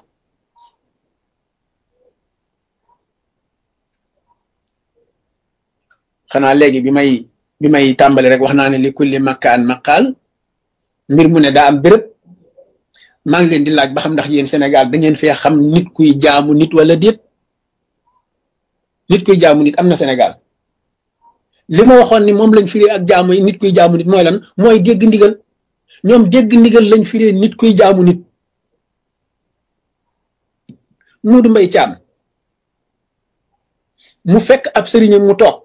xanaa léegi bi may tàmbali rek wax naa ne li kulli makkaan maqaal mbir mu ne daa am béréb maa ngi leen di laaj ba xam ndax yéen Sénégal da ngeen fee xam nit kuy jaamu nit wala déet nit kuy jaamu nit am na Sénégal li ma waxoon ni moom lañ firee ak jaamu nit kuy jaamu nit mooy lan mooy dégg ndigal ñoom dégg ndigal lañ firee nit kuy jaamu nit Muudu Mbay Caam mu fekk ab sëriñam mu toog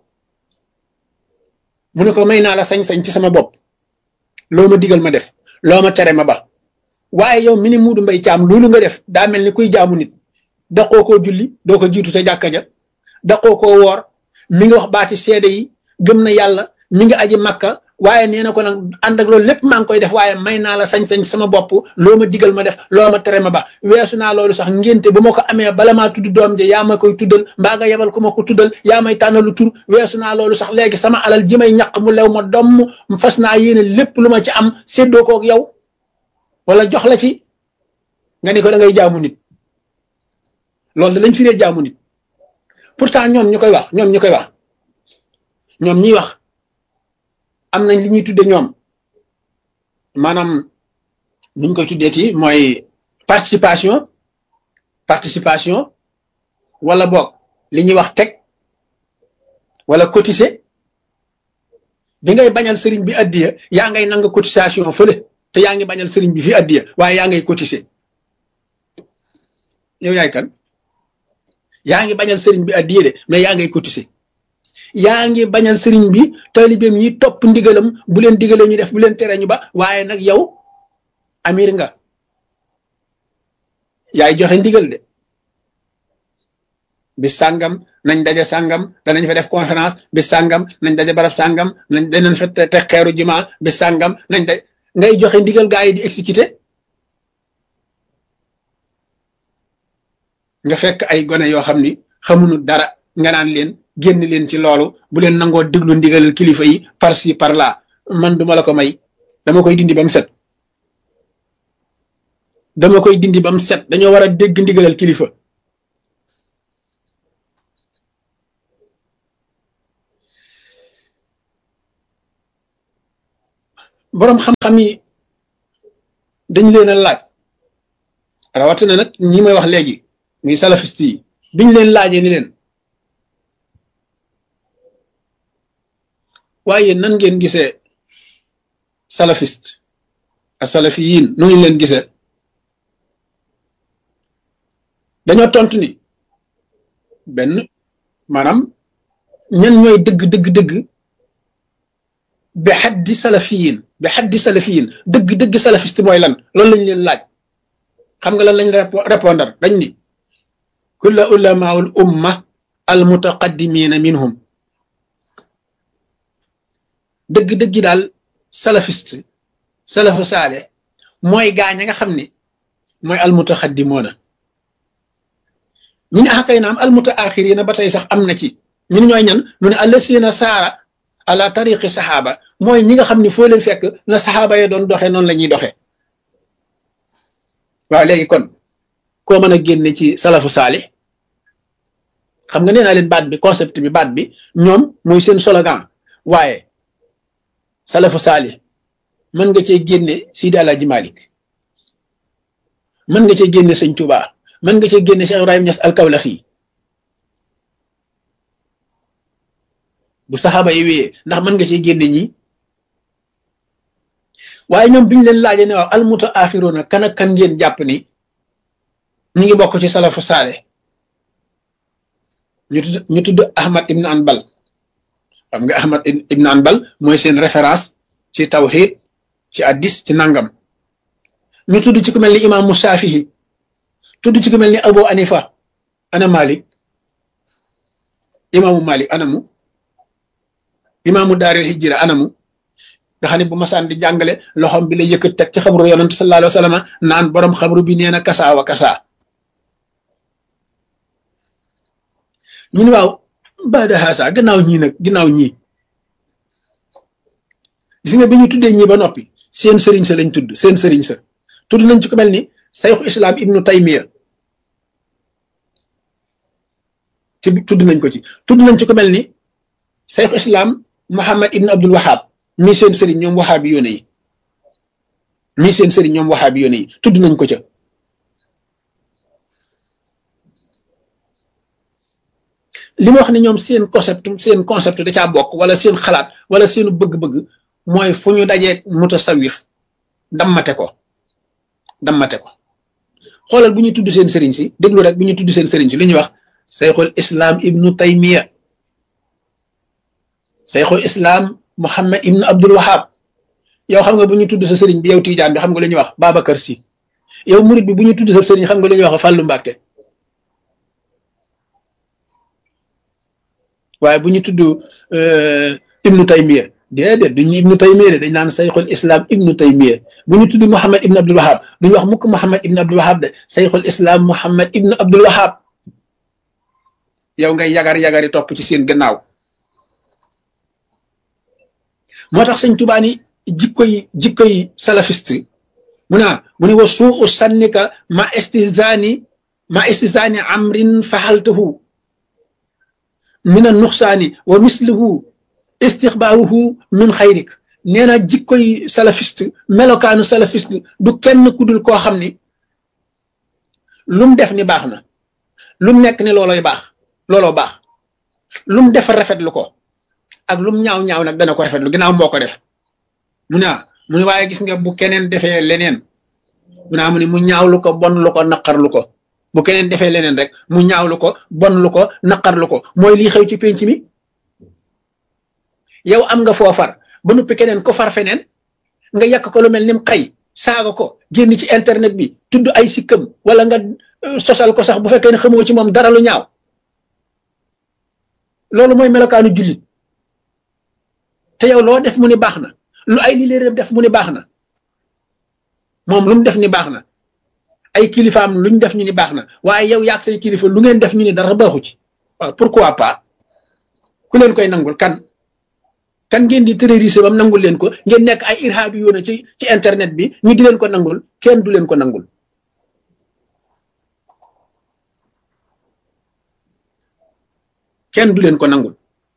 mu ne ko may naa la sañ-sañ ci sama bopp loo ma digal ma def loo ma tere ma ba waaye yow mi ni Muudu Mbay Caam loolu nga def daa mel ni kuy jaamu nit daqoo koo julli doo ko jiitu ca jàkka ja daqoo koo woor mi ngi wax baati seede yi gëm na yàlla mi ngi aji makka waaye nee na ko nag ànd ak loolu lépp maa ngi koy def waaye may naa la sañ-sañ sama bopp loo ma digal ma def loo ma tere ma ba weesu naa loolu sax ngénte bu ma ko amee bala maa tudd doom ja yaa ma koy tuddal mbaa nga yebal ku ma ko tuddal yaa may tànnalu tur weesu naa loolu sax léegi sama alal ji may ñaq mu lew ma domm fas naa yéene lépp lu ma ci am séddoo kook yow wala jox la ci nga ni ko da ngay jaamu nit loolu da lañ firee jaamu nit pourtant ñoom ñi koy wax ñoom ñiy wax am nañ li ñuy tudde ñoom maanaam nuñ koy tuddeeti mooy participation wala boog li ñuy wax teg wala cotiser bi ngay bañal sëriñ bi addiya yaa ngay nang cotisation fële te yaa ngi bañal sëriñ bi fi addiya waaye yaa ngay cotiser yow yaay kan yaa ngi bañal sëriñ bi addiya de mais yaa ngay cotiser yaa ngi bañal sëriñ bi taalibeem yi topp ndigalam bu leen digalee ñu def bu leen tere ñu ba waaye nag yow amir nga yaay joxe ndigal de bis sàngam nañ daje sàngam danañ fa def conférence bis sàngam nañ daje barab sàngam danañ fa te xeeru jumaa bis sàngam nañ daj ngay joxe ndigal gaa yi di exécuter nga fekk ay gone yoo xam ni xamuñu dara nga naan leen génn leen ci loolu bu leen nangoo déglu ndigalal kilifa yi par ci par là man duma la ko may dama koy dindi ba mu set dama koy dindi ba mu set dañoo war a dégg ndigalal kilifa boroom xam-xam yi dañ leen a laaj rawatina nag ñi may wax léegi muy salafiste yi biñ leen laajee ni leen waaye nan ngeen gisee salafiste ak salafiyin nu ngi leen gisee dañoo tontu ni benn maanaam ñan ñooy dëgg bi xaddi salafiyin dëgg salafiste mooy lan loolu lañ leen laaj xam nga lan lañ répondre dañ ni kulla ulamaul umma al mutaqaddimina minhum dëgg daal salafiste salafu saale mooy gaañ nga xam ni mooy al mutaqaddimoona ñu ne kay naam al mutaaxirina ba tey sax am na ci ñu ne ñooy ñan ñu ne allasina saara ala tariqi saxaaba mooy ñi nga xam ni foo leen fekk na saxaaba yi doon doxee noonu la ñuy doxee waaw léegi kon koo mën a génne ci salafu saali xam nga nee naa leen baat bi concept bi baat bi ñoom mooy seen slogan waaye salafu saali mën nga cee génne Sidi Alaaji Malik mën nga cee génne Sëñ Tuubaa mën nga cee génne Cheikh Ibrahim Niass al-Kawlaxi bu saxaaba yi wéyee ndax mën nga cee génne ñi waaye ñoom biñ leen laajee ne waaw al mutaaxiruuna kan ak kan ngeen jàpp ni ñu ngi bokk ci salafu saale ñu tudd Ahmad ibn Anbal xam nga Ahmad ibn Anbal mooy seen référence ci tawhid ci addis ci nangam ñu tudd ci ku mel ni imaamu Shaafihi tudd ci ku mel ni Abu Hanifa ana Malik imaamu Malik anamu imaamu daaril hijra anamu nga xam ne bu masaan di jàngale loxom bi la yëkkat teg ci xabru yonent sallallahu alayhi wa sallam naan borom xabru bi nee na kasaa wa kasaa ñu ne waaw baada haasa gannaaw ñii gis nga bi ñu tuddee ñii ba noppi seen sëriñ sa lañ tudd nañ ci ko mel ni sayxu islam ibnu taymiya tudd nañ ko ci tudd nañ ci ko mel ni sayxu islam muhammad ibnu abdul wahab mii seen sëriñ ñoom waxaabi yoone yi tudd nañ ko ca li ma wax ne ñoom seen concept da caa bokk wala seen xalaat wala seenu bëgg-bëgg mooy fu ñu dajee mutasawif dammate ko xoolal bu ñu tudd seen sëriñ si déglu rek bu ñu tudd seen sëriñ si lu ñuy wax sayxul islam ibnu taymiya sayxul islam muhammad ibnu abdul wahab yow xam nga bu ñu tudd sa sëriñ bi yow tiijaan bi xam nga lu ñuy wax Babacar Si yow murid bi bu ñu tudd sa sëriñ xam nga lu ñuy wax Fàllu Mbàkke waaye bu ñu tudd ibnu taymiya déedéet duñu ibnu taymiya de dañ naan sayxul islam ibnu taymiya bu ñu tudd muhammad ibnu abdul wahab duñu wax mukk muhammad ibnu abdul wahab de sayxul islam muhammad ibnu abdul wahab yow ngay yagari topp ci seen gannaaw moo tax sëñ Tuubaa ni jikkoy salafiste mu ne wa suu sannika ma istizani amrin faxaltahu min a nuxsaani wa mislihu istixbaaruhu min xayrik nee na jikkoy salafiste melokaanu salafiste du kenn ku dul koo xam ni lum def ni baax na lum nekk ni looloo baax lum def rafetlu ko ak lum ñaaw nag dana ko rafetlu ginnaaw moo ko def mu ne waaye gis nga bu keneen defee leneen mu ne mu ñaawlu ko bon lu ko naqarlu ko bu keneen defee leneen rek mu ñaawlu ko bon lu ko naqarlu ko mooy lii xew ci penc mi yow am nga foofar ba noppi keneen ko far feneen nga yàq ko lu mel ni mu xëy saaga ko génn ci internet bi tudd ay sikkam wala nga sosal ko sax bu fekkee ne xamoo ci moom dara lu ñaaw loolu mooy melokaanu jullit te yow loo def mu ni baax na lu ay liléeram def mu ni baax na moom lu mu def ni baax na ay kilifaam luñ def ñu ni baax na waaye yow yaag say kilifa lu ngeen def ñu ni dara baaxu ci waaw pourquoi pas ku leen koy nangul kan kan ngeen di terroriser bam nangul leen ko ngeen nekk ay irhabi yoona ci internet bi ñu di leen ko nangul kenn du leen ko nangul kenn du leen ko nangul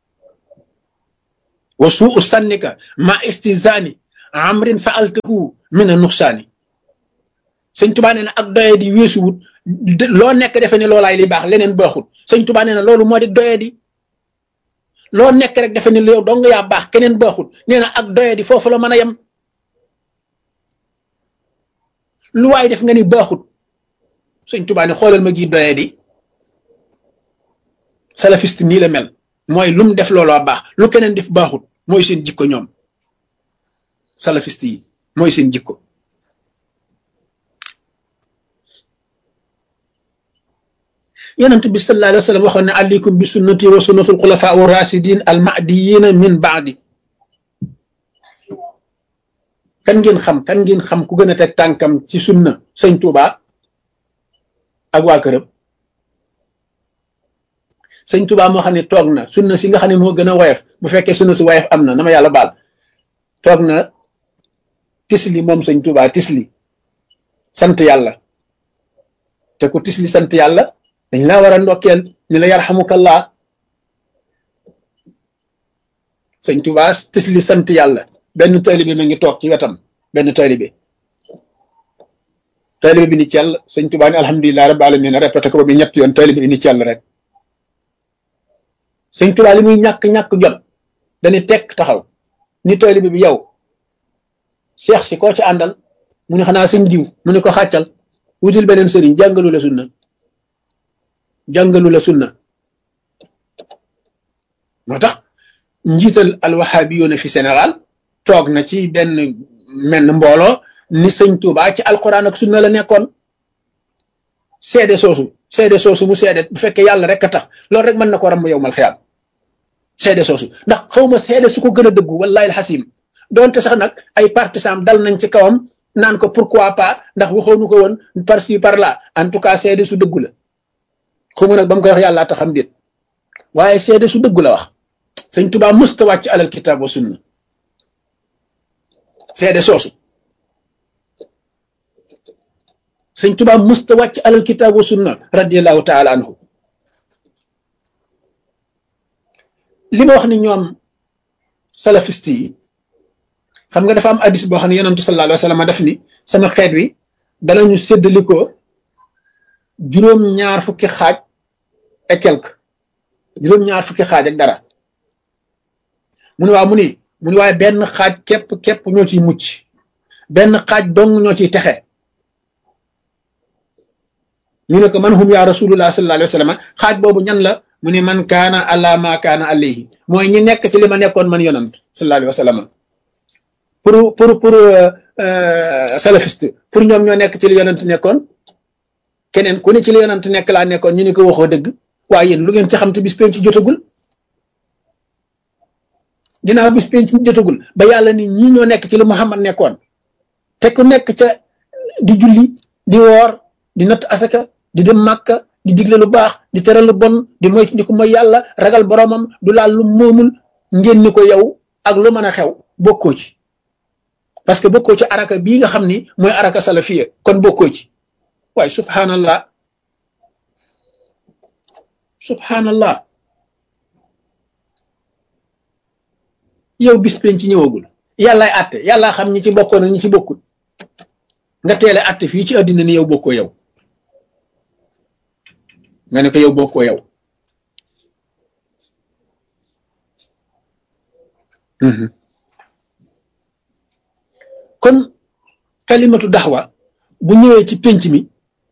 wa suu sannika ma istizani amrin fa'altahu min an-nuqsani sëñ Tuubaa nee na ak doye di weesuwut loo nekk defe ne loolaay li baax leneen baaxut sëñ Tuubaa nee na loolu moo di doye di loo nekk rek defe ne yow dong yaa baax keneen baaxut nee na ak doye di foofu la mën a yem lu waay def nga ni baaxut sëñ Tuubaa ne xoolal ma gi doye di salafiste nii la mel mooy lu mu def looloo baax lu keneen def baaxut mooy seen jikko ñoom salafiste yi mooy seen jikko yonent bi sallallahu alayhi wa sallam waxoon ne alaykum bi sunnati wa sunnatul xulafaa u rasidin al mahdiyina min baadi kan ngeen xam ku gën a teg tànkam ci sunna sëñ Tuuba ak waa këram sëñ Tuuba moo xam ne toog na sunna si nga xam ne moo gën a woyof bu fekkee sunna si woyof am na ma yàlla baal toog na tisli moom sëñ Tuuba tisli sant yàlla te ku tisli sant yàlla dañ laa war a ndokkeel ni la yarhamukallah sëñ Tuuba tisli sant yàlla benn taalibe ma ngi toog ci wetam benn taalibe bi ni cell sëñ Tuuba ni alhamdulilah rabbil alamin répété ko ba bi ñett yoon taalibe bi ni cell rek sëñ Tuuba li muy ñàkk jot dañu tekk taxaw ni taalibe bi yow cheikh si koo ci àndal mu ne xanaa sëñ diw mu ne ko xàccal wutil beneen sëriñ jàngalu la sunna moo tax njiital alwahabiyuuna fi Sénégal toog na ci benn menn mbooloo ni sëñ Tuuba ci alquran ak sunna la nekkoon seede soosu mu seede bu fekkee yàlla rek a tax loolu rek mën na ko ramb yow mal xiyaam seede soosu ndax xawma seede su ko gën a dëggu wallahi alxasim doonte sax nag ay partisans dal nañ ci kawam naan ko pourquoi pas ndax waxoonu ko woon par ci par là en tout cas seede su dëggu la xawma nag ba mu koy wax yàlla taxam déet waaye seede su dëggu la wax sëñ Tuubaa musta wàcc alal kitaab wa sunna seede soosu sëñ Tuubaa musta wàcc alal kitaab wa sunna radiyallahu taala anhu li ma wax ni ñoom salafiste yi xam nga dafa am hadis boo xam ne yonentu sallallahu alayhi wa sallam def ni sama xeet wi danañu séddalikoo juróom-ñaar fukki xaaj et quelque juróom-ñaar fukki xaaj ak dara mu ne waaw mu ni waaye benn xaaj képp ñoo ciy mucc benn xaaj dong ñoo ciy texe ñu ne ko man hum ya rasulullah sallallahu alayhi wa sallam xaaj boobu ñan la mu ne man kaana ala ma kaana alayhi mooy ñi nekk ci li ma nekkoon man yonant sallallahu alayhi wa sallam pour salafiste pour ñoom ñoo nekk ci li yonant nekkoon keneen ku ne ci li yonant nekk laa nekkoon ñu ne ko waxoo dëgg waaye yéen lu ngeen ci xam te bis penc jotagul ginnaaw bis penc jotagul ba yàlla ni ñii ñoo nekk ci li Muhammad nekkoon te ku nekk ca di julli di woor di natt asaka di dem màkka di digle lu baax di tere lu bon di moytu ko mooy yàlla ragal boromam du laal lu moomul ngeen ni ko yow ak lu mën a xew bokkoo ci parce que bokkoo ci araka bii nga xam ni mooy araka salafiya kon bokkoo ci waaye subhanallah yow bis penc ci ñëwagul yàllaay àtte yàllaa xam ñi ci bokkoon ak ñi ci bokkul nga teele àtte fii ci àddina ni yow bokkoo yow nga ne ko yow bokkoo yow kon kalimatu daxwa bu ñëwee ci penc mi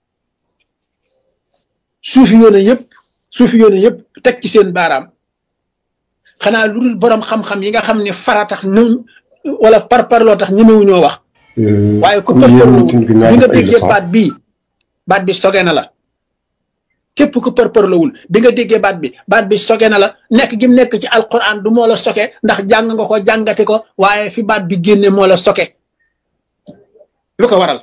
suufi yoone yëpp teg ci seen baaraam xanaa lu dul borom xam-xam yi nga xam ne faratax ñu wala parparloo tax ñemewuñoo wax waaye ku parparloo bi nga déggee baat bi soge na la képp ku parparloowul bi nga déggee baat bi soge na la nekk gi mu nekk ci alquran du moo la soke ndax jàng nga ko jàngate ko waaye fi baat bi génne moo la soke lu ko waral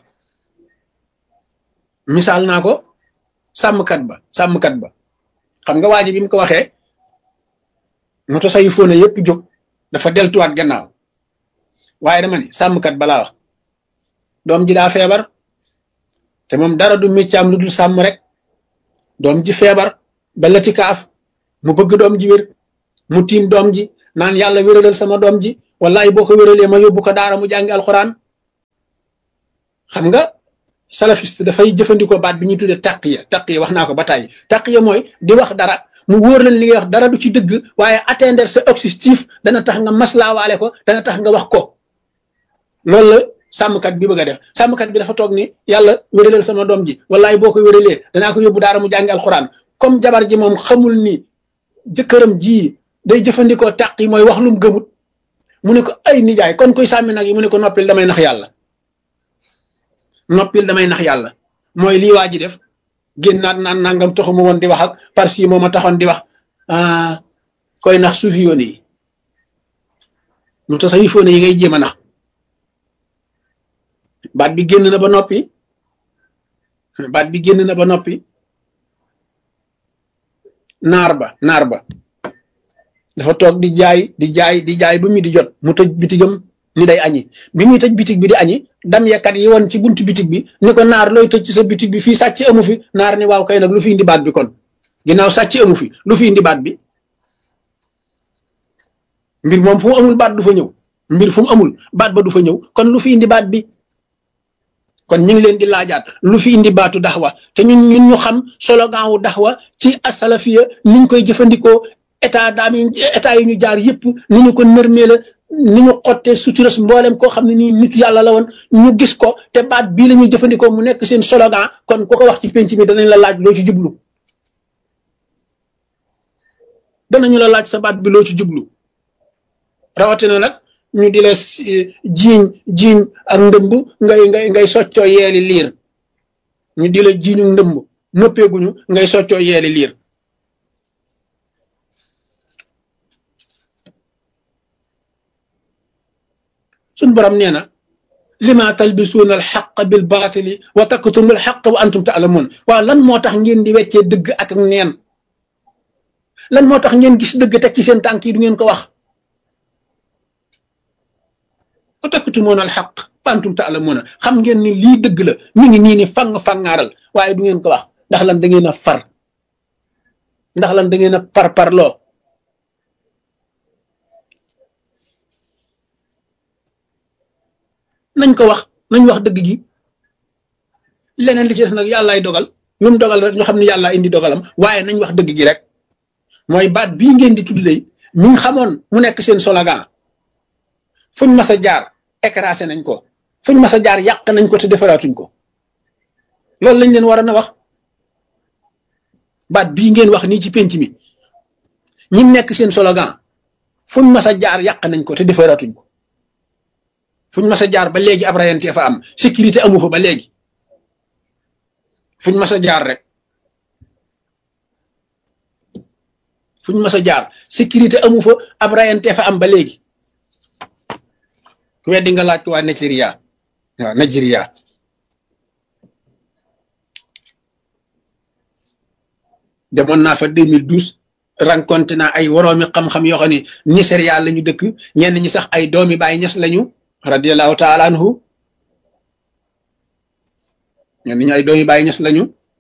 misaal naa ko sàmmkat ba xam nga waa ji bi mu ko waxee moto sayu fóona yëpp jóg dafa deltuwaat gannaaw waaye dama ni sàmmkat balaa wax doom ji daa feebar te moom dara du méccaam lu dul sàmm rek doom ji feebar ba lati kaaf mu bëgg doom ji wér mu tiim doom ji naan yàlla wéralal sama doom ji wallahi boo ko wéralee ma yóbbu ko daara mu jàngi alxuraan xam nga salafiste dafay jëfandikoo baat bi ñuy tuddee taqiya wax naa ko ba tàyyi taqiya mooy di wax dara mu wóor leen li ngay wax dara du ci dëgg waaye atteindre sa objectif dana tax nga maslaawaale ko dana tax nga wax ko loolu la sàmmkat bi bëgg a def sàmmkat bi dafa toog ni yàlla wéralal sama doom ji wallahi boo ko wéralee danaa ko yóbbu daara mu jàngi alxuraan comme jabar ji moom xamul ni jëkkëram ji day jëfandikoo taq yi mooy wax lum gëmut mu ne ko ay nijaay kon koy sàmmi nag yi mu ne ko noppil damay nax yàlla noppil damay nax yàlla mooy lii waa ji def génnaat naan nangam taxuma woon di wax ak parce que moom a taxoon di wax koy nax suufi yoon yi mu tasawifoon yi ngay jéem a nax baat bi génn na ba noppi baat bi génn na ba noppi naar ba dafa toog di jaay ba mi di jot mu tëj bitigam ni day añi bi muy tëj bitig bi di añi dam yakat yi woon ci buntu bitig bi ni ko naar looy tëj ci sa bitig bi fii sàcc amu fi naar ni waaw kay nag lu fi indi baat bi kon ginnaaw sàcc amu fi lu fi indi baat bi mbir moom fu mu amul baat du fa ñëw mbir fu mu amul baat ba du fa ñëw kon lu fi indi baat bi kon ñu ngi leen di laajaat lu fi indi baatu daxwa te ñun ñu xam slogan wu daxwa ci asalafiya niñ koy jëfandikoo état yi ñu jaar yëpp ni ñu ko nërmee la ni ñu xottee suturas mboolem koo xam ne nii nit yàlla la woon ñu gis ko te baat bii la ñuy jëfandikoo mu nekk seen slogan kon ku ko wax ci penc mi danañ la laaj loo ci jublu danañu la laaj sa baat bi loo ci jublu rawatina nag ñu di la jiiñ ak ndëmb ngay soccoo yeeli liir ñu di la jiiñu ndëmb noppeeguñu ngay soccoo yeeli liir suñ borom nee na lima talbisuuna alxaq bil baatili wa taktumu alxaq wa antum taalamuun waaw lan moo tax ngeen di weccee dëgg ak neen lan moo tax ngeen gis dëgg teg ci seen tànk yi du ngeen ko wax wa taktumuuna alxaq wa antum taalamuun xam ngeen ni lii dëgg la mi ngi nii ni fangaaral waaye du ngeen ko wax ndax lan da ngeen a far ndax lan da ngeen a parparloo nañ ko wax nañ wax dëgg gi leneen li ci des nag yàllaay dogal lu mu dogal rek ñu xam ne yàllaa indi dogalam waaye nañ wax dëgg gi rek mooy baat bii ngeen di tudd day ñu ngi xamoon mu nekk seen slogan fuñ mas a jaar écrasé nañ ko fuñ mas a jaar yàq nañ ko te defaraatuñ ko loolu lañ leen war a na wax baat bii ngeen wax nii ci penc mi ñi nekk seen slogan fuñ mas a jaar yàq nañ ko te defaraatuñ ko fuñ mas a jaar ba léegi ab rayante fa am sécurité amu fa ba léegi fuñ mas a jaar rek fuñ mas a jaar sécurité amu fa ab rayante fa am ba léegi ku weddi nga laaj ko waa Nigeria waaw Nigeria demoon naa fa 2012 rencontré naa ay woroomi xam-xam yoo xam ne Nigeria la ñu dëkk ñenn ñi sax ay doomi Baay Ñas lañu radiyallahu taala anhu ñenn ñi ay doomi Baay Ñas lañu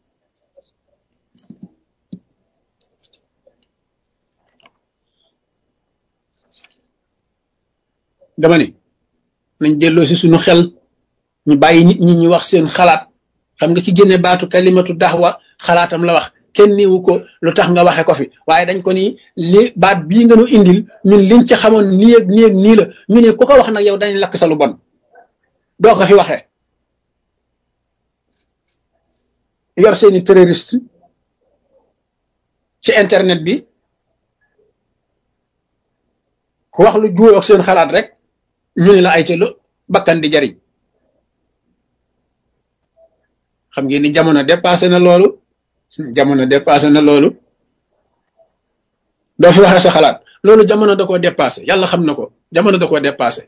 dama ni nañ delloo si suñu xel ñu bàyyi nit ñi ñu wax seen xalaat xam nga ci génne baatu kalimatu daxwa xalaatam la wax kenn niwu ko lu tax nga waxe ko fi waaye dañ ko ni li baat bii nga nu indil ñun liñ ci xamoon nii ak nii ak nii la ñu ne ku ko wax nag yow dañ lakk sa lu bon doo ko fi waxee yor seeni terroriste ci internet bi ku wax lu juuyoo ak seen xalaat rek ñu ne la ay ca lu bakkan di jariñ xam ngeen ni jamono dépassé na loolu doo fi waxee sa xalaat loolu jamono da koo dépassé yàlla xam na ko jamono da koo dépassé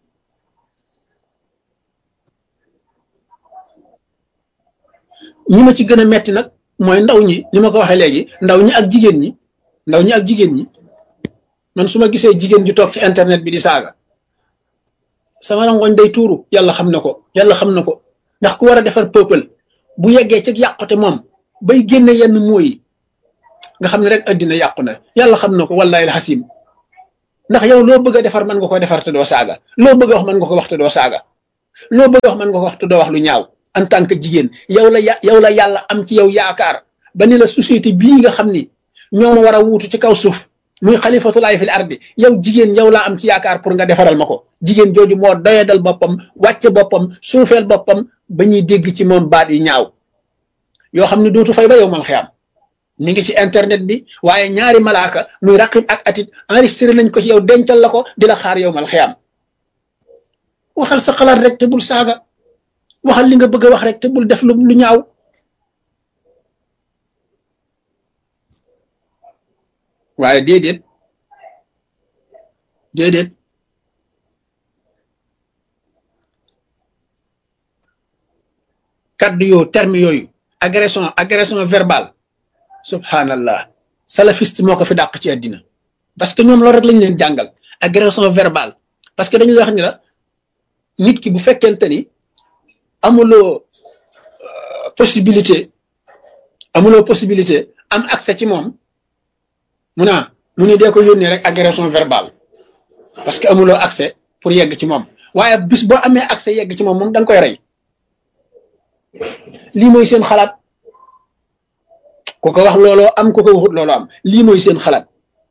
ñi ma ci gën a metti nag mooy ndaw ñi ni ma ko waxee léegi ndaw ñi ak jigéen ñi man su ma gisee jigéen ju toog ci internet bi di saaga sama rangoñ day tuuru yàlla xam na ko yàlla xam na ko ndax ku war a defar peuple bu yeggee ci yàqute moom bay génne yenn mooy nga xam ne rek addina yàqu na yàlla xam na ko wallahi alxasim ndax yow loo bëgg a defar mën nga ko defar te doo saaga loo bëgg a wax mën nga ko wax te doo saaga loo bëgg a wax mën nga ko wax te doo wax lu ñaaw en tant que jigéen yow la yàlla am ci yow yaakaar ba ni la société bii nga xam ni ñoo ma war a wuutu ci kaw suuf muy xalifatulaay fil ardi yow jigéen yow laa am ci yaakaar pour nga defaral ma ko jigéen jooju moo doyadal boppam wàcce boppam suufeel boppam ba ñuy dégg ci moom baat yu ñaaw yoo xam ne dootu fay ba yow mal xiyaam mi ngi ci internet bi waaye ñaari malaaka muy raqib ak atit enregistré nañ ko ci yow dencal la ko di la xaar yow mal xiyaam waxal sa xalaat rek te bul saaga waxal li nga bëgg a wax rek te bul def lu ñaaw waaye déedéet kaddu yoo terme yooyu agression verbale subhanallah salafiste moo ko fi dàq ci àddina parce que ñoom loolu rek lañu leen jàngal agression verbale parce que dañuy wax ni la nit ki bu fekkente ni amuloo possibilité am accès ci moom mu ne dee ko yónnee rek agression verbale parce que amuloo accès pour yegg ci moom waaye bis boo amee accès yegg ci moom da nga koy rey lii mooy seen xalaat ku ko wax looloo am ku ko waxut looloo am lii mooy seen xalaat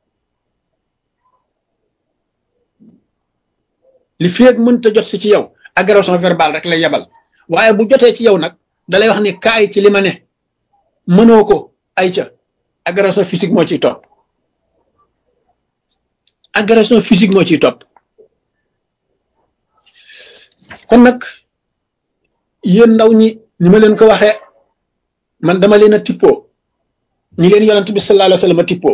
li feeg mënta jot si ci yow agression verbale rek lay yebal waaye bu jotee ci yow nag dalay wax ni kaay ci li ma ne mënoo ko ay ca agression physique moo ciy topp agression physique moo ciy topp kon nag yéen ndaw ñi ni ma leen ko waxee man dama leen a tippoo ñi leen yonent bi sallallahu alayhi wa sallam a tippoo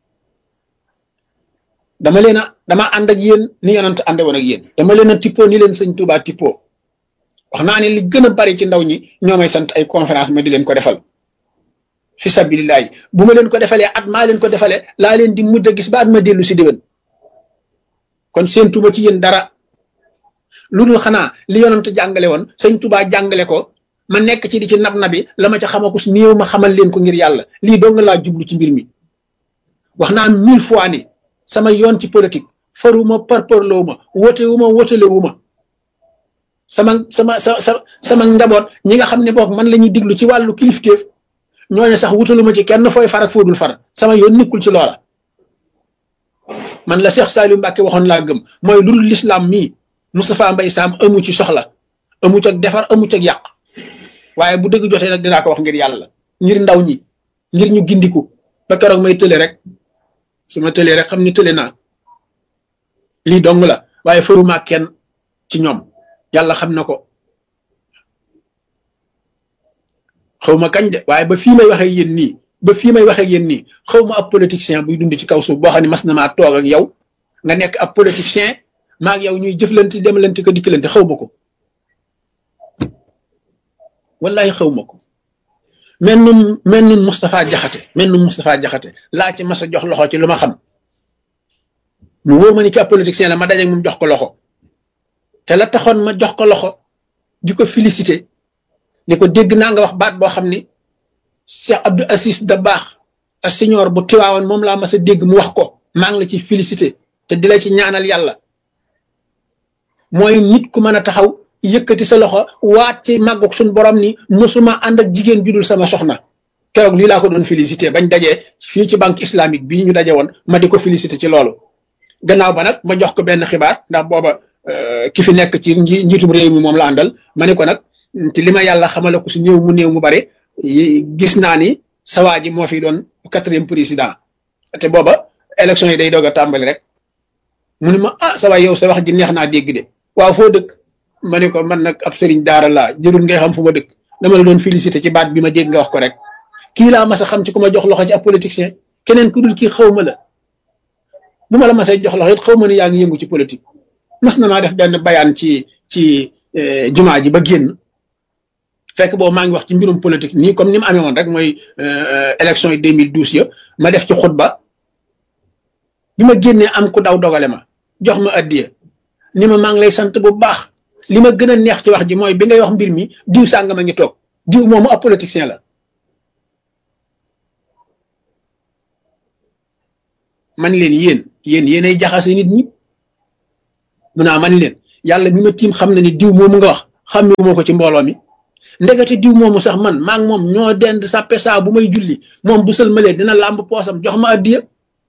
dama ànd ak yéen ni yonent ànde woon ak yéen dama leen a tippoo ni leen sëñ Tuubaa tippoo wax naa ne li gën a bari ci ndaw ñi ñoo may sant ay conférence ma di leen ko defal fi sabilillahi bu ma leen ko defalee at maa leen ko defalee laa leen di mujj a gis ba at ma dellu si déwén kon seen tuba ci yéen dara lu dul xanaa li yonent jàngale woon sëñ Tuubaa jàngale ko ma nekk ci di ci nab nabi la ma ca xamakus néew ma xamal leen ko ngir yàlla lii doo nga laa jublu ci mbir mi wax naa 1000 fois ni sama yoon ci politique faruma parparloo ma wotale wu ma sama njaboot ñi nga xam ne boog man la ñuy diglu ci wàllu kilifteef ñooñu sax wutaluma ci kenn fooy far ak foo dul far sama yoon nekkul ci loola man la Cheikh Saliou Mbacke waxoon laa gëm mooy lu dul l'islam mii Moustapha Mbaye Sam amu ci soxla amu ci ak defar amu ci ak yàq waaye bu dëgg jotee nag dinaa ko wax ngir yàlla ngir ndaw ñi ngir ñu gindiku ba keroog may tële rek su ma tëlee rek xam ni tële naa lii dong la waaye faruma kenn ci ñoom yàlla xam na ko xawma kañ de waaye ba fii may waxee yéen nii xawma ab politicien buy dund ci kaw suuf boo xam ne mas na maa toog ak yow nga nekk ab politicien maag yow ñuy jëflante demalante ko dikkilante xawma ko wallahi xawma ko mel nun Moustapha Jaxate laa ci mas a jox loxo ci lu ma xam mu wóor ma ni ki ab politicien la ma dajeeg moom jox ko loxo te la taxoon ma jox ko loxo di ko félicité ni ko dégg naa nga wax baat boo xam ni Cheikh Abdou Aziz Dabakh a senior bu Tiwaawoon moom laa mas a dégg mu wax ko maa ngi la ci félicité te di la ci ñaanal yàlla mooy nit ku mën a taxaw yëkkati sa loxo waat ci màggug suñ borom ni mosuma ànd ak jigéen judul sama soxna keroog lii laa ko doon félicité bañ dajee fii ci banque islamique bii ñu daje woon ma di ko félicité ci loolu gannaaw ba nag ma jox ko benn xibaar ndax booba ki fi nekk ci njiitum réew mi moom la àndal ma ne ko nag te li ma yàlla xamale ko si néew mu bari gis naa ni sawaa ji moo fi doon 4e président te booba élection yi day doog a tàmbali rek mu ne ma sawaay yow sa wax ji neex naa dégg de waaw foo dëkk ma ne ko man nag ab sëriñ daara laa jërul ngay xam fu ma dëkk dama la doon félicité ci baat bi ma dégg nga wax ko rek kii laa mas a xam ci ku ma jox loxo ci ab politicien keneen ku dul kii xaw ma la bu ma la masay jox loxo it xaw ma ni yaa ngi yëngu ci politique mas na maa def benn bayaan ci jumaa ji ba génn fekk boobu maa ngi wax ci mbirum politique nii comme ni mu amee woon rek mooy élection yi 2012 ya ma def ci xutba bi ma génnee am ku daw dogale ma jox ma addiya ni ma maa ngi lay sant bu baax li ma gën a neex ci wax ji mooy bi ngay wax mbir mi diw sàngama ngi toog diw moomu ab politicien la man leen yéenay jaxase nit ñi mu naa man leen yàlla mi ma tiim xam na ni diw moomu nga wax xàmmewu ma ko ci mbooloo mi ndegete diw moomu sax man maa ngi moom ñoo dend sàppe saa bu may julli moom bu sëlmalee dina làmb poosam jox ma addiya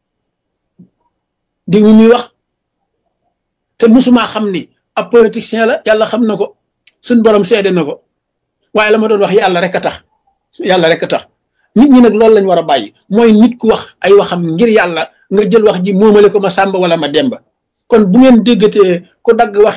diw mi muy wax te musumaa xam ni ab politicien la yàlla xam na ko suñ borom seede na ko waaye la ma doon wax yàlla rek a tax nit ñi nag loolu lañ war a bàyyi mooy nit ku wax ay waxam ngir yàlla nga jël wax ji moomale ko ma sàmba wala ma demba kon bu ngeen déggatee ku dagg wax